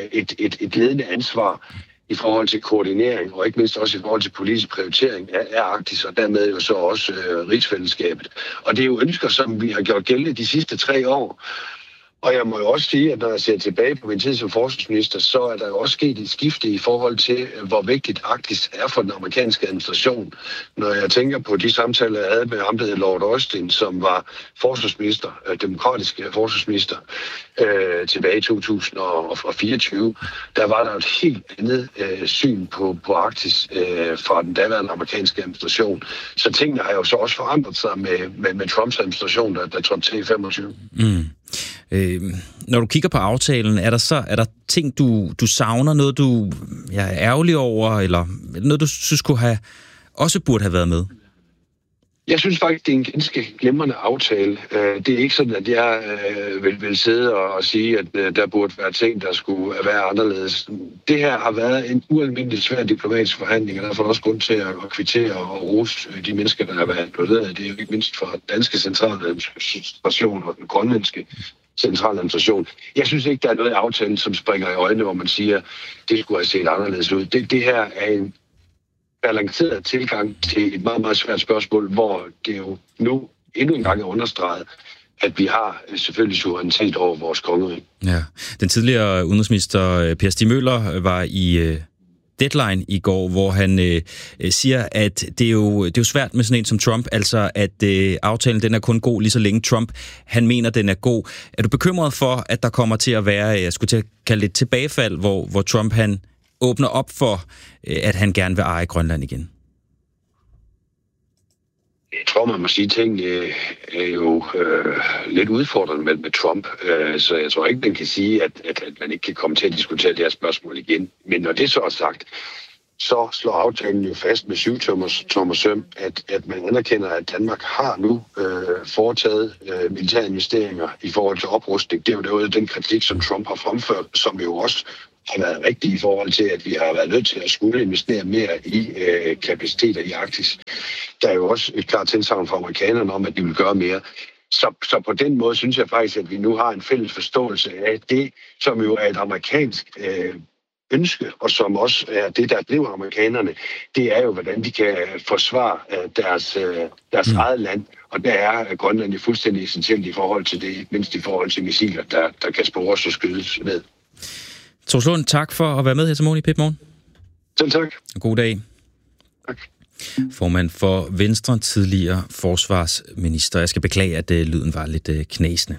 et ledende ansvar i forhold til koordinering, og ikke mindst også i forhold til politisk prioritering af Arktis, og dermed jo så også rigsfællesskabet. Og det er jo ønsker, som vi har gjort gældende de sidste 3 år. Og jeg må jo også sige, at når jeg ser tilbage på min tid som forsvarsminister, så er der jo også sket et skifte i forhold til, hvor vigtigt Arktis er for den amerikanske administration. Når jeg tænker på de samtaler, jeg havde med ham, der hed Lord Austin, som var forsvarsminister, demokratisk forsvarsminister, tilbage i 2024, der var der et helt andet syn på Arktis fra den daværende amerikanske administration. Så tingene har jo så også forandret sig med Trumps administration, der trådte til i 25. Mm. Når du kigger på aftalen, er der ting, du savner, noget du er ærgerlig over, eller noget, du synes også burde have været med? Jeg synes faktisk, det er en ganske glimrende aftale. Det er ikke sådan, at jeg vil sidde og sige, at der burde være ting, der skulle være anderledes. Det her har været en ualmindelig svær diplomatisk forhandling, og derfor er også grund til at kvittere og rose de mennesker, der har været involveret. Det er jo ikke mindst fra den danske centraladministration og den grønlandske centraladministration. Jeg synes ikke, der er noget i aftalen, som springer i øjnene, hvor man siger, at det skulle have set anderledes ud. Det her er en balanceret tilgang til et meget, meget svært spørgsmål, hvor det jo nu endnu en gang er understreget, at vi har selvfølgelig suverænitet over vores kongerige. Ja. Den tidligere udenrigsminister Per Stig Møller var i Deadline i går, hvor han siger, at det er jo svært med sådan en som Trump, altså at aftalen den er kun god lige så længe Trump, han mener, den er god. Er du bekymret for, at der kommer til at være, jeg skulle til at kalde det et tilbagefald, hvor Trump han åbner op for, at han gerne vil eje Grønland igen? Jeg tror, man må sige, at tingene er jo lidt udfordrende med Trump. Så jeg tror ikke, man kan sige, at man ikke kan komme til at diskutere det her spørgsmål igen. Men når det så er sagt, så slår aftalen jo fast med 7-tommer søm, at man anerkender, at Danmark har nu foretaget militære investeringer i forhold til oprustning. Det er jo noget af den kritik, som Trump har fremført, som jo også har været rigtigt i forhold til, at vi har været nødt til at skulle investere mere i kapaciteter i Arktis. Der er jo også et klart tilsagn fra amerikanerne om, at de vil gøre mere. Så på den måde synes jeg faktisk, at vi nu har en fælles forståelse af det, som jo er et amerikansk ønske, og som også er det, der driver amerikanerne. Det er jo, hvordan de kan forsvare deres eget land. Og der er Grønland jo fuldstændig essentielt i forhold til det, ikke mindst i forhold til missiler, der kan spores og skydes ned. Troels Lund, tak for at være med her til morgen i Pip-morgen. Selv tak. God dag. Tak. Formand for Venstre, tidligere forsvarsminister. Jeg skal beklage, at lyden var lidt knasende.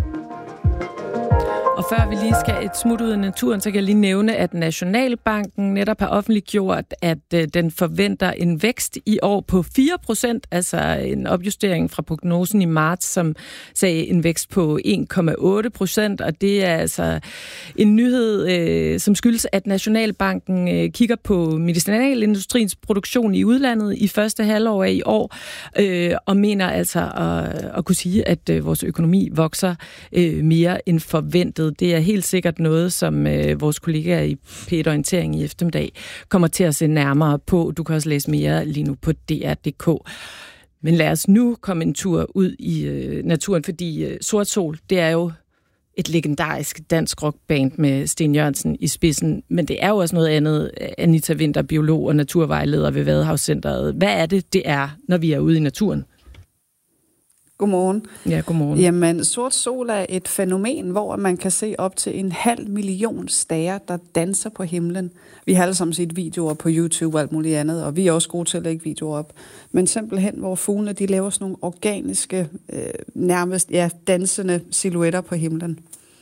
Og før vi lige skal et smut ud af naturen, så kan jeg lige nævne, at Nationalbanken netop har offentliggjort, at den forventer en vækst i år på 4%, altså en opjustering fra prognosen i marts, som sagde en vækst på 1,8%, og det er altså en nyhed, som skyldes, at Nationalbanken kigger på medicinalindustriens produktion i udlandet i første halvår af i år, og mener altså at kunne sige, at vores økonomi vokser mere end forventet. Det er helt sikkert noget, som vores kollegaer i P1 Orientering i eftermiddag kommer til at se nærmere på. Du kan også læse mere lige nu på DR.dk. Men lad os nu komme en tur ud i naturen, fordi Sort Sol, det er jo et legendarisk dansk rockband med Sten Jørgensen i spidsen, men det er jo også noget andet. Anita Winther, biolog og naturvejleder ved Vadehavscenteret. Hvad er det er, når vi er ude i naturen? Godmorgen. Ja, godmorgen. Jamen, Sort Sol er et fænomen, hvor man kan se op til 500.000 stære, der danser på himlen. Vi har alle sammen set videoer på YouTube og alt muligt andet, og vi er også gode til at lægge videoer op. Men simpelthen, hvor fuglene de laver sådan nogle organiske, nærmest dansende silhuetter på himlen.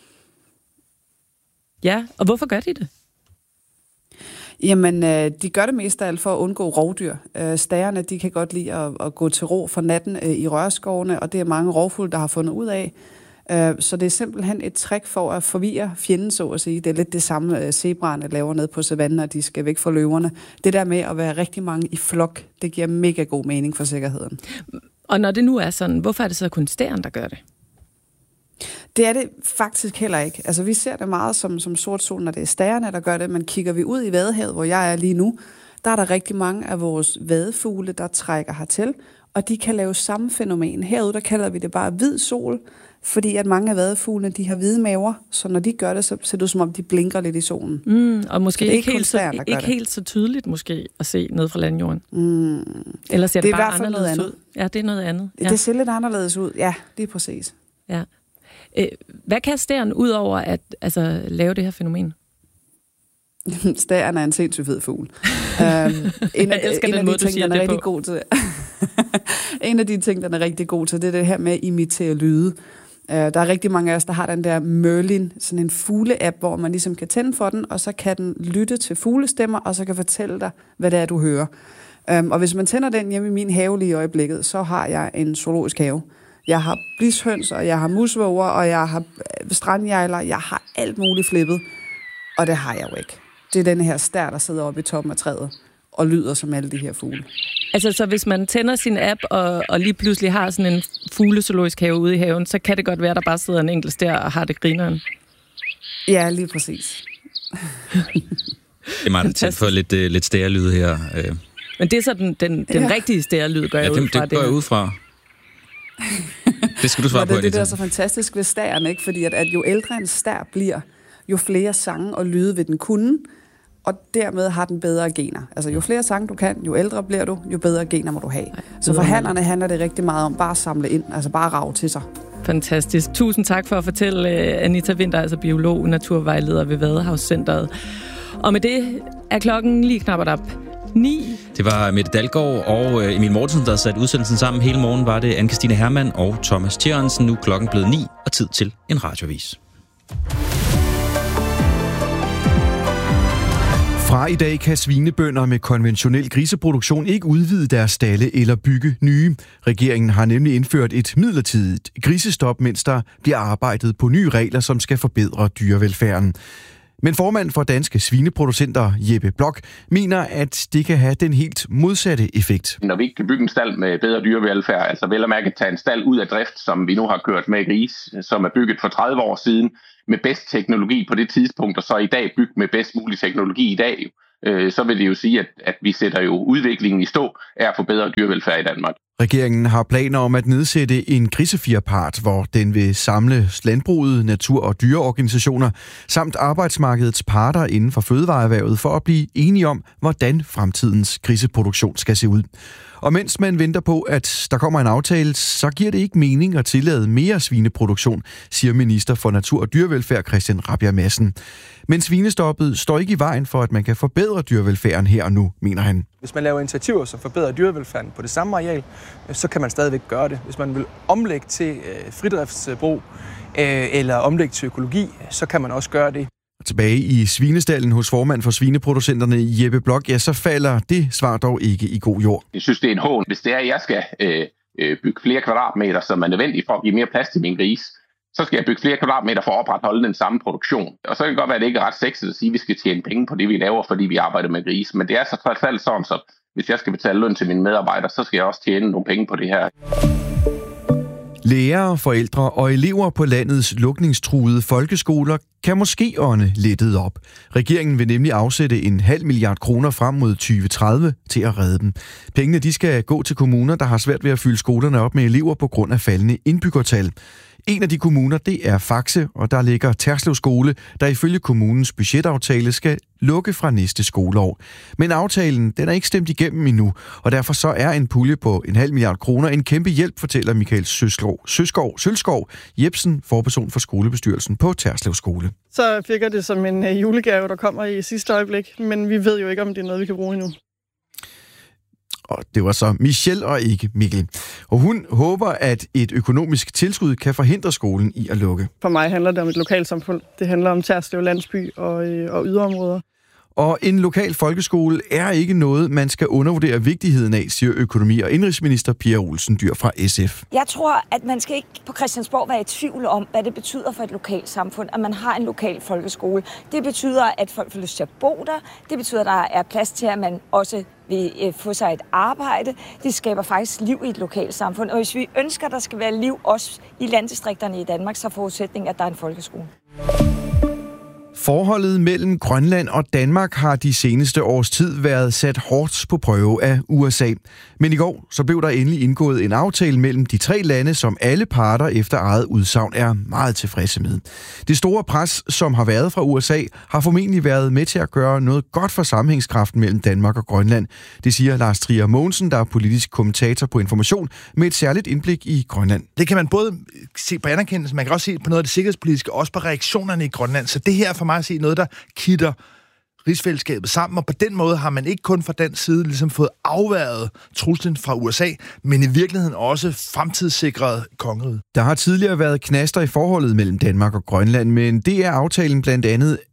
Ja, og hvorfor gør de det? Jamen, de gør det mest af alt for at undgå rovdyr. Stærerne, de kan godt lide at gå til ro for natten i rørskovene, og det er mange rovfugle, der har fundet ud af. Så det er simpelthen et trick for at forvirre fjenden, så at sige. Det er lidt det samme zebraerne laver ned på savannen, og de skal væk fra løverne. Det der med at være rigtig mange i flok, det giver mega god mening for sikkerheden. Og når det nu er sådan, hvorfor er det så kun stæren, der gør det? Det er det faktisk heller ikke. Altså, vi ser det meget som Sort Sol, når det er stærerne, der gør det, men kigger vi ud i Vadehavet, hvor jeg er lige nu, der er der rigtig mange af vores vadefugle, der trækker hertil, og de kan lave samme fænomen. Herude, der kalder vi det bare hvid sol, fordi at mange af vadefuglene, de har hvide maver, så når de gør det, så ser det ud som om, de blinker lidt i solen. Og måske ikke helt så tydeligt måske at se ned fra landjorden. Eller ser det bare anderledes ud? Ja, det er noget andet. Ja. Det ser lidt anderledes ud, ja, lige præcis. Ja. Hvad kan stæren ud over at lave det her fænomen? Stæren er en sindssygt fed fugl. En af de ting, den er rigtig god til. En af de ting, den er rigtig god til, det er det her med at imitere lyde. Der er rigtig mange af os, der har den der Merlin, sådan en fugle-app, hvor man ligesom kan tænde for den, og så kan den lytte til fuglestemmer, og så kan fortælle dig, hvad det er, du hører. Og hvis man tænder den hjemme i min have lige i øjeblikket, så har jeg en zoologisk have. Jeg har blishøns, og jeg har musvåger, og jeg har strandjejler, jeg har alt muligt flippet. Og det har jeg jo ikke. Det er den her stær, der sidder oppe i toppen af træet og lyder som alle de her fugle. Altså, så hvis man tænder sin app og lige pludselig har sådan en fuglezoologisk have ude i haven, så kan det godt være, der bare sidder en enkelt stær og har det grineren? Ja, lige præcis. Det er meget tæt for lidt stærlyd her. Men det er så den rigtige stærlyd, går jeg ud fra. Det går jeg ud fra. Det skal du svare på. Det der er så fantastisk ved stæren, ikke? Fordi at jo ældre en stær bliver, jo flere sange og lyde vil den kunne, og dermed har den bedre gener. Altså jo flere sange du kan, jo ældre bliver du, jo bedre gener må du have. Så for hannerne handler det rigtig meget om bare at samle ind, altså bare rage til sig. Fantastisk. Tusind tak for at fortælle, Anita Winther, altså biolog, naturvejleder ved Vadehavscenteret. Og med det er klokken lige knap op 9. Det var Mette Dalgaard og Emil Mortensen, der satte udsendelsen sammen. Hele morgen var det Anne-Christine Hermann og Thomas Tjørnsen. Nu er klokken blevet 9 og tid til en radioavis. Fra i dag kan svinebønder med konventionel griseproduktion ikke udvide deres stalde eller bygge nye. Regeringen har nemlig indført et midlertidigt grisestop, mens der bliver arbejdet på nye regler, som skal forbedre dyrevelfærden. Men formand for Danske Svineproducenter, Jeppe Blok, mener, at det kan have den helt modsatte effekt. Når vi ikke kan bygge en stald med bedre dyrevelfærd, altså vel at mærke tage en stald ud af drift, som vi nu har kørt med gris, som er bygget for 30 år siden, med bedst teknologi på det tidspunkt, og så i dag bygge med bedst mulig teknologi i dag, så vil det jo sige, at vi sætter jo udviklingen i stå af at få bedre dyrevelfærd i Danmark. Regeringen har planer om at nedsætte en grisefirpart, hvor den vil samle landbruget, natur- og dyreorganisationer samt arbejdsmarkedets parter inden for fødevareerhvervet for at blive enige om, hvordan fremtidens griseproduktion skal se ud. Og mens man venter på, at der kommer en aftale, så giver det ikke mening at tillade mere svineproduktion, siger minister for natur- og dyrevelfærd Christian Rabjerg Madsen. Men svinestoppet står ikke i vejen for, at man kan forbedre dyrevelfærden her og nu, mener han. Hvis man laver initiativer, som forbedrer dyrevelfærden på det samme areal, så kan man stadigvæk gøre det. Hvis man vil omlægge til fridriftsbrug eller omlægge til økologi, så kan man også gøre det. Tilbage i svinestallen hos formand for svineproducenterne Jeppe Blok, ja, så falder det svar dog ikke i god jord. Jeg synes, det er en hån. Hvis det er, at jeg skal bygge flere kvadratmeter, som er nødvendigt for at give mere plads til min gris, så skal jeg bygge flere kvadratmeter for at opretholde den samme produktion. Og så kan det godt være, at det ikke er ret sexet at sige, at vi skal tjene penge på det, vi laver, fordi vi arbejder med gris. Men det er så trods alt sådan, så hvis jeg skal betale løn til mine medarbejdere, så skal jeg også tjene nogle penge på det her. Lærere, forældre og elever på landets lukningstruede folkeskoler kan måske ånde lettet op. Regeringen vil nemlig afsætte 0,5 milliard kroner frem mod 2030 til at redde dem. Pengene de skal gå til kommuner, der har svært ved at fylde skolerne op med elever på grund af faldende indbyggertal. En af de kommuner, det er Faxe, og der ligger Terslev Skole, der ifølge kommunens budgetaftale skal lukke fra næste skoleår. Men aftalen, den er ikke stemt igennem endnu, og derfor så er en pulje på 0,5 milliard kroner en kæmpe hjælp, fortæller Michael Sølskov Jebsen, forperson for skolebestyrelsen på Terslev Skole. Så virker det som en julegave, der kommer i sidste øjeblik, men vi ved jo ikke, om det er noget, vi kan bruge endnu. Og det var så Michelle og ikke Mikkel. Og hun håber, at et økonomisk tilskud kan forhindre skolen i at lukke. For mig handler det om et lokalsamfund. Det handler om Terslev landsby og yderområder. Og en lokal folkeskole er ikke noget, man skal undervurdere vigtigheden af, siger økonomi- og indenrigsminister Pia Olsen Dyhr fra SF. Jeg tror, at man skal ikke på Christiansborg være i tvivl om, hvad det betyder for et lokalt samfund, at man har en lokal folkeskole. Det betyder, at folk får lyst til at bo der. Det betyder, at der er plads til, at man også vil få sig et arbejde. Det skaber faktisk liv i et lokalt samfund. Og hvis vi ønsker, at der skal være liv også i landdistrikterne i Danmark, så er forudsætningen, at der er en folkeskole. Forholdet mellem Grønland og Danmark har de seneste års tid været sat hårdt på prøve af USA. Men i går så blev der endelig indgået en aftale mellem de tre lande, som alle parter efter eget udsagn er meget tilfredse med. Det store pres, som har været fra USA, har formentlig været med til at gøre noget godt for sammenhængskraften mellem Danmark og Grønland. Det siger Lars Trier Mogensen, der er politisk kommentator på Information, med et særligt indblik i Grønland. Det kan man både se på anerkendelsen, man kan også se på noget af det sikkerhedspolitiske, også på reaktionerne i Grønland. Så det her er for mig at se noget, der kitter rigsfællesskabet sammen, og på den måde har man ikke kun fra den side ligesom fået afværget truslen fra USA, men i virkeligheden også fremtidssikret kongeriget. Der har tidligere været knaster i forholdet mellem Danmark og Grønland, men det at aftalen blandt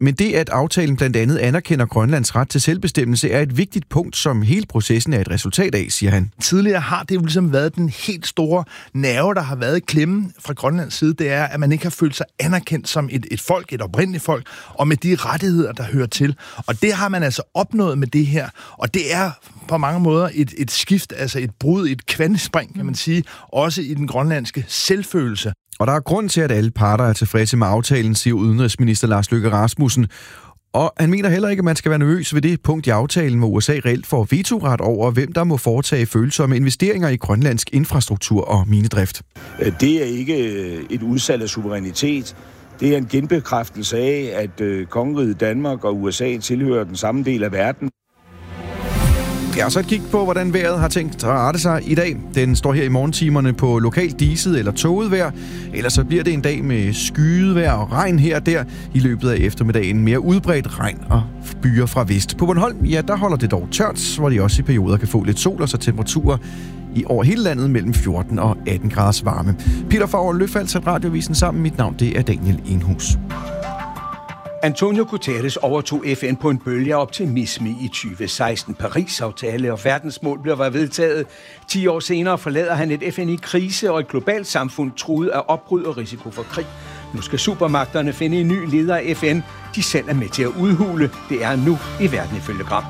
andet anerkender Grønlands ret til selvbestemmelse er et vigtigt punkt, som hele processen er et resultat af, siger han. Tidligere har det jo ligesom været den helt store nerve, der har været i klemme fra Grønlands side, det er, at man ikke har følt sig anerkendt som et folk, et oprindeligt folk, og med de rettigheder, der hører til. Og det har man altså opnået med det her, og det er på mange måder et skift, altså et brud, et kvantespring, kan man sige, også i den grønlandske selvfølelse. Og der er grund til, at alle parter er tilfredse med aftalen, siger udenrigsminister Lars Løkke Rasmussen. Og han mener heller ikke, at man skal være nervøs ved det punkt i aftalen, hvor USA reelt får vetoret over, hvem der må foretage følsomme investeringer i grønlandsk infrastruktur og minedrift. Det er ikke et udsalg af suverænitet. Det er en genbekræftelse af, at kongeriget Danmark og USA tilhører den samme del af verden. Ja, så et kig på, hvordan vejret har tænkt at rette sig i dag. Den står her i morgentimerne på lokalt diset eller tåget vejr. Ellers så bliver det en dag med skyet vejr og regn her og der. I løbet af eftermiddagen mere udbredt regn og byer fra vest. På Bornholm, ja, der holder det dog tørt, hvor de også i perioder kan få lidt sol og så temperaturer i over hele landet mellem 14 og 18 graders varme. Peter Favre Løfald satte radiovisen sammen. Mit navn, det er Daniel Enhus. Antonio Guterres overtog FN på en bølge af optimisme i 2016. Paris-aftale og verdensmål blev vedtaget. 10 år senere forlader han et FN i krise og et globalt samfund truet af opbrud og risiko for krig. Nu skal supermagterne finde en ny leder af FN, de selv er med til at udhule. Det er nu i Verden ifølge Gram.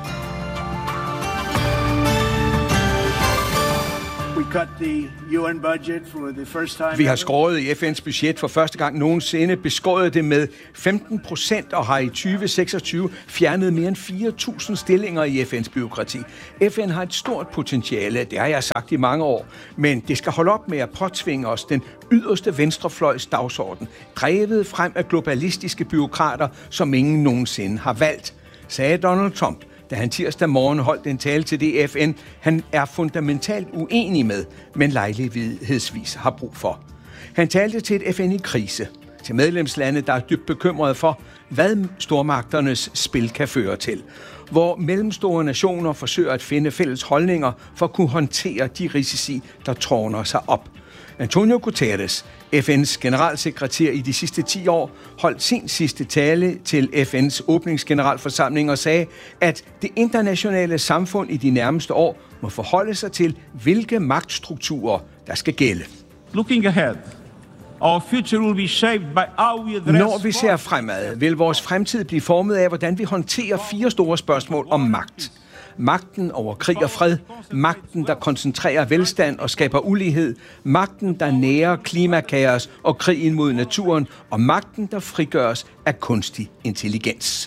Vi har skåret i FN's budget for første gang nogensinde, beskåret det med 15% og har i 2026 fjernet mere end 4.000 stillinger i FN's byråkrati. FN har et stort potentiale, det har jeg sagt i mange år, men det skal holde op med at påtvinge os den yderste venstrefløjs dagsorden, drevet frem af globalistiske byråkrater, som ingen nogensinde har valgt, sagde Donald Trump, da han tirsdag morgen holdt en tale til det FN, han er fundamentalt uenig med, men lejlighedsvis har brug for. Han talte til et FN i krise, til medlemslande, der er dybt bekymrede for, hvad stormagternes spil kan føre til, hvor mellemstore nationer forsøger at finde fælles holdninger for at kunne håndtere de risici, der tårner sig op. Antonio Guterres, FN's generalsekretær i de sidste 10 år, holdt sin sidste tale til FN's åbningsgeneralforsamling og sagde, at det internationale samfund i de nærmeste år må forholde sig til, hvilke magtstrukturer, der skal gælde. Looking ahead, our future will be shaped by how we address... Når vi ser fremad, vil vores fremtid blive formet af, hvordan vi håndterer 4 store spørgsmål om magt. Magten over krig og fred, magten, der koncentrerer velstand og skaber ulighed, magten, der nærer klimakaos og krigen mod naturen, og magten, der frigøres af kunstig intelligens.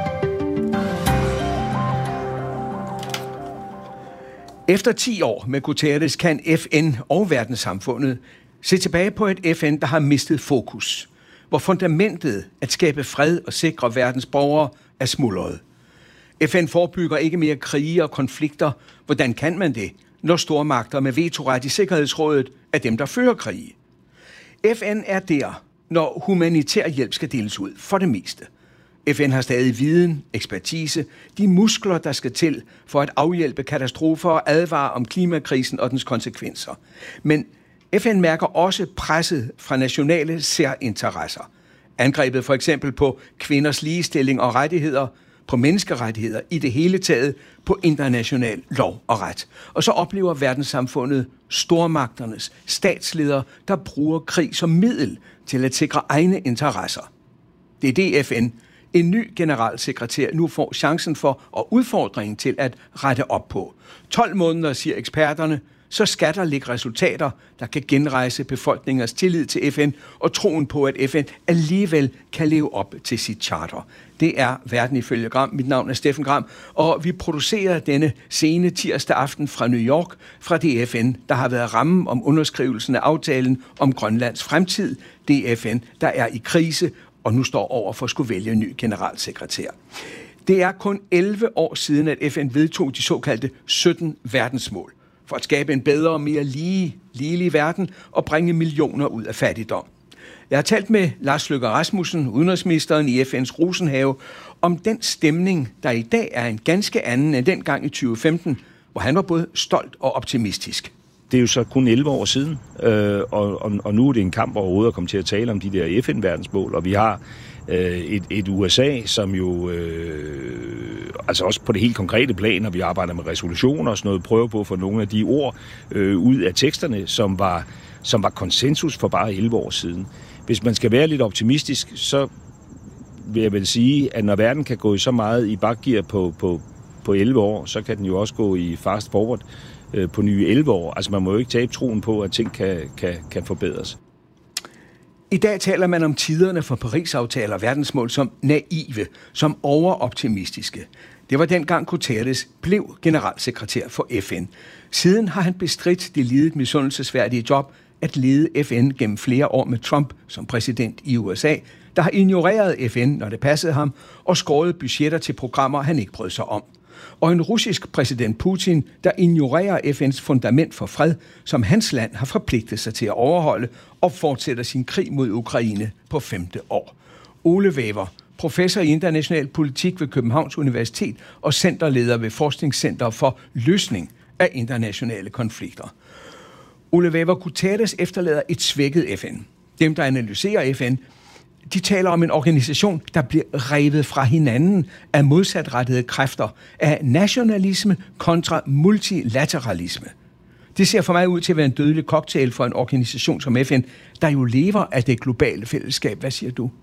Efter 10 år med Guterres kan FN og verdenssamfundet se tilbage på et FN, der har mistet fokus, hvor fundamentet at skabe fred og sikre verdens borgere er smuldret. FN forebygger ikke mere krige og konflikter. Hvordan kan man det, når stormagter med vetoret i Sikkerhedsrådet er dem, der fører krige? FN er der, når humanitær hjælp skal deles ud, for det meste. FN har stadig viden, ekspertise, de muskler, der skal til for at afhjælpe katastrofer og advare om klimakrisen og dens konsekvenser. Men FN mærker også presset fra nationale særinteresser. Angrebet for eksempel på kvinders ligestilling og rettigheder, på menneskerettigheder i det hele taget, på international lov og ret. Og så oplever verdenssamfundet stormagternes statsledere, der bruger krig som middel til at sikre egne interesser. Det er det FN, en ny generalsekretær, nu får chancen for og udfordringen til at rette op på. 12 måneder, siger eksperterne, så skal der ligge resultater, der kan genrejse befolkningers tillid til FN og troen på, at FN alligevel kan leve op til sit charter. Det er Verden ifølge Gram. Mit navn er Steffen Gram, og vi producerer denne sene tirsdag aften fra New York, fra det FN, der har været rammen om underskrivelsen af aftalen om Grønlands fremtid. Det FN, der er i krise og nu står over for at skulle vælge en ny generalsekretær. Det er kun 11 år siden, at FN vedtog de såkaldte 17 verdensmål for at skabe en bedre og mere ligelig verden og bringe millioner ud af fattigdom. Jeg har talt med Lars Løkke Rasmussen, udenrigsministeren i FN's Rosenhave, om den stemning, der i dag er en ganske anden end dengang i 2015, hvor han var både stolt og optimistisk. Det er jo så kun 11 år siden, og nu er det en kamp overhovedet at komme til at tale om de der FN-verdensmål, og vi har et USA, som jo altså også på det helt konkrete plan, og vi arbejder med resolutioner og sådan noget, prøver på at få nogle af de ord ud af teksterne, som var konsensus for bare 11 år siden. Hvis man skal være lidt optimistisk, så vil jeg vel sige, at når verden kan gå så meget i bakgear på 11 år, så kan den jo også gå i fast forward på nye 11 år. Altså man må jo ikke tabe troen på, at ting kan forbedres. I dag taler man om tiderne for Paris-aftaler og verdensmål som naive, som overoptimistiske. Det var dengang Guterres blev generalsekretær for FN. Siden har han bestridt det lidet misundelsesværdige job at lede FN gennem flere år med Trump som præsident i USA, der har ignoreret FN, når det passede ham, og skåret budgetter til programmer, han ikke brød sig om. og en russisk præsident Putin, der ignorerer FN's fundament for fred, som hans land har forpligtet sig til at overholde, og fortsætter sin krig mod Ukraine på 5. år. Ole Wæver, professor i international politik ved Københavns Universitet og centerleder ved Forskningscenter for Løsning af internationale konflikter. Ole Wæver, Guterres efterlader et svækket FN. Dem, der analyserer FN, de taler om en organisation, der bliver revet fra hinanden af modsatrettede kræfter, af nationalisme kontra multilateralisme. Det ser for mig ud til at være en dødelig cocktail for en organisation som FN, der jo lever af det globale fællesskab. Hvad siger du?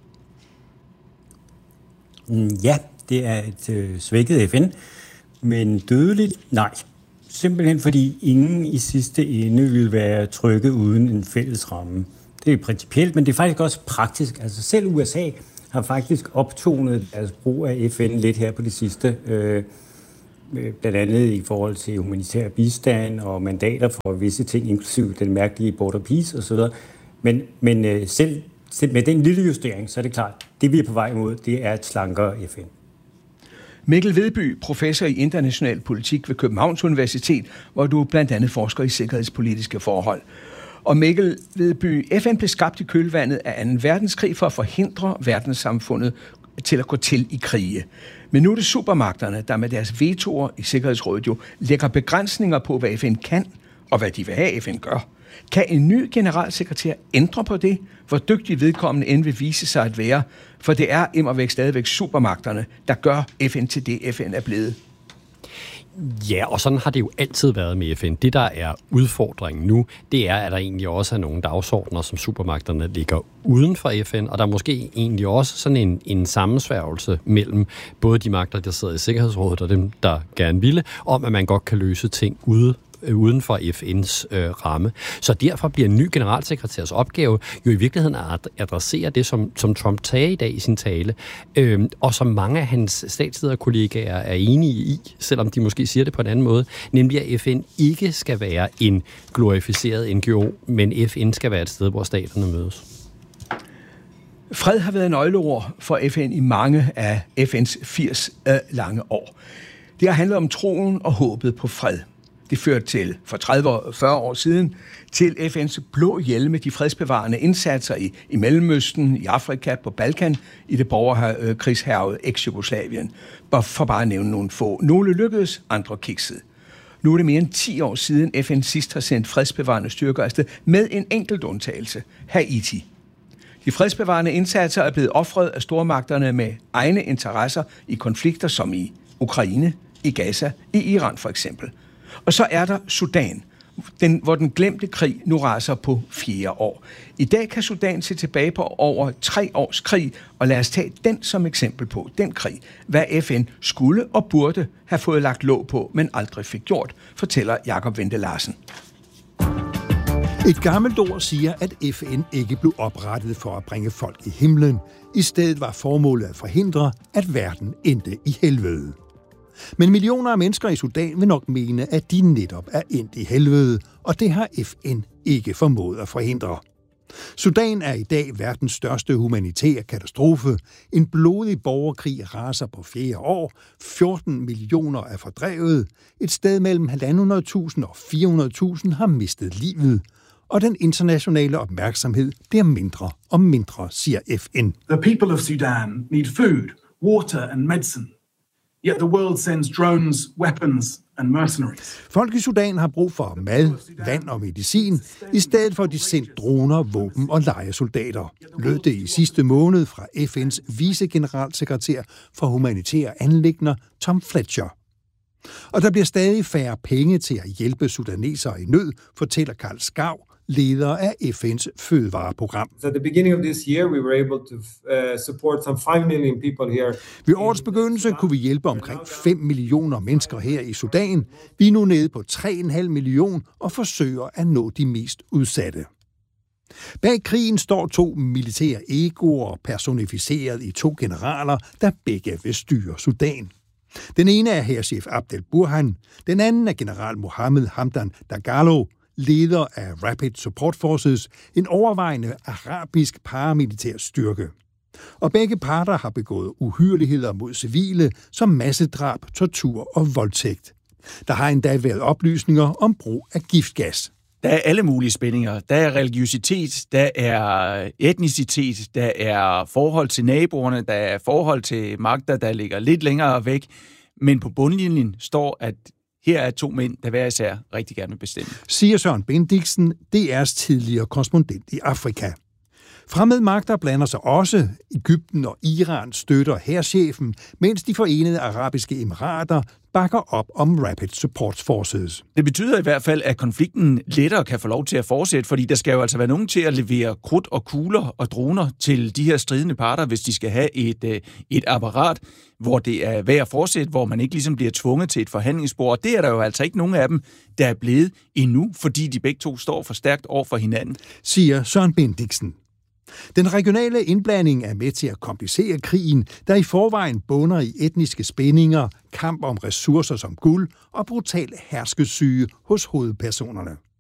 Ja, det er et svækket FN, men dødeligt? Nej. Simpelthen fordi ingen i sidste ende vil være trygge uden en fælles ramme. Det er principielt, men det er faktisk også praktisk. Altså selv USA har faktisk optonet deres brug af FN lidt her på det sidste. Blandt andet i forhold til humanitær bistand og mandater for visse ting, inklusive den mærkelige border peace osv. Men selv med den lille justering, så er det klart, det vi er på vej imod, det er et slankere FN. Mikkel Vedby, professor i international politik ved Københavns Universitet, hvor du blandt andet forsker i sikkerhedspolitiske forhold. Og Mikkel Vedby, FN blev skabt i kølvandet af 2. verdenskrig for at forhindre verdenssamfundet til at gå til i krige. Men nu er det supermagterne, der med deres vetoer i Sikkerhedsrådet jo lægger begrænsninger på, hvad FN kan og hvad de vil have, FN gør. Kan en ny generalsekretær ændre på det, hvor dygtig vedkommende end vil vise sig at være? For det er immervæk stadigvæk supermagterne, der gør FN til det, FN er blevet. Ja, og sådan har det jo altid været med FN. Det, der er udfordringen nu, det er, at der egentlig også er nogle dagsordner, som supermagterne ligger uden for FN, og der er måske egentlig også sådan en sammensværgelse mellem både de magter, der sidder i Sikkerhedsrådet, og dem, der gerne ville, om at man godt kan løse ting uden for FN's ramme. Så derfor bliver en ny generalsekretærs opgave jo i virkeligheden at adressere det, som Trump sagde i dag i sin tale, og som mange af hans statslederkollegaer er enige i, selvom de måske siger det på en anden måde, nemlig at FN ikke skal være en glorificeret NGO, men FN skal være et sted, hvor staterne mødes. Fred har været nøgleord for FN i mange af FN's 80 lange år. Det har handlet om troen og håbet på fred. Det førte til, for 30-40 år siden, til FN's blå hjelme, de fredsbevarende indsatser i Mellemøsten, i Afrika, på Balkan, i det borgerkrigshærgede eks-Jugoslavien. For bare at nævne nogle få. Nogle lykkedes, andre kiksede. Nu er det mere end 10 år siden, FN sidst har sendt fredsbevarende styrker afsted med en enkelt undtagelse, Haiti. De fredsbevarende indsatser er blevet ofret af stormagterne med egne interesser i konflikter som i Ukraine, i Gaza, i Iran for eksempel. Og så er der Sudan, hvor den glemte krig nu raser på 4. år. I dag kan Sudan se tilbage på over 3 års krig, og lad os tage den som eksempel på, den krig, hvad FN skulle og burde have fået lagt låg på, men aldrig fik gjort, fortæller Jakob Wente Larsen. Et gammelt ord siger, at FN ikke blev oprettet for at bringe folk i himlen. I stedet var formålet at forhindre, at verden endte i helvede. Men millioner af mennesker i Sudan vil nok mene, at de netop er endt i helvede, og det har FN ikke formået at forhindre. Sudan er i dag verdens største humanitære katastrofe. En blodig borgerkrig raser på 4. år. 14 millioner er fordrevet. Et sted mellem 1.500.000 og 400.000 har mistet livet. Og den internationale opmærksomhed bliver mindre og mindre, siger FN. The people of Sudan need food, water and medicine. Yet the world sends drones, weapons and mercenaries. Folk i Sudan har brug for mad, vand og medicin, i stedet for at de sendt droner, våben og lejesoldater. Lød det i sidste måned fra FN's vicegeneralsekretær for humanitære anliggender, Tom Fletcher. Og der bliver stadig færre penge til at hjælpe sudanesere i nød, fortæller Karl Skav, leder af FN's fødevareprogram. So at the beginning of this year, we were able to support some 5 million people here. Ved årets begyndelse kunne vi hjælpe omkring 5 millioner mennesker her i Sudan. Vi er nu nede på 3,5 millioner og forsøger at nå de mest udsatte. Bag krigen står 2 militære egoer personificeret i 2 generaler, der begge vil styre Sudan. Den ene er hærchef Abdel Burhan, den anden er general Mohammed Hamdan Dagalo, leder af Rapid Support Forces, en overvejende arabisk paramilitær styrke. Og begge parter har begået uhyrligheder mod civile, som massedrab, tortur og voldtægt. Der har endda været oplysninger om brug af giftgas. Der er alle mulige spændinger. Der er religiøsitet, der er etnicitet, der er forhold til naboerne, der er forhold til magter, der ligger lidt længere væk. Men på bundlinjen står, at her er 2 mænd, der hver især rigtig gerne vil bestemme. Siger Søren Bendiksen, DR's tidligere korrespondent i Afrika. Fremmede magter blander sig også. Egypten og Iran støtter hærchefen, mens de Forenede Arabiske Emirater bakker op om Rapid Support Forces. Det betyder i hvert fald, at konflikten lettere kan få lov til at fortsætte, fordi der skal jo altså være nogen til at levere krudt og kugler og droner til de her stridende parter, hvis de skal have et apparat, hvor det er værd at fortsætte, hvor man ikke ligesom bliver tvunget til et forhandlingsbord. Og det er der jo altså ikke nogen af dem, der er blevet endnu, fordi de begge to står for stærkt over for hinanden. Siger Søren Bendiksen. Den regionale indblanding er med til at komplicere krigen, der i forvejen bunder i etniske spændinger, kamp om ressourcer som guld og brutal herskesyge hos hovedpersonerne.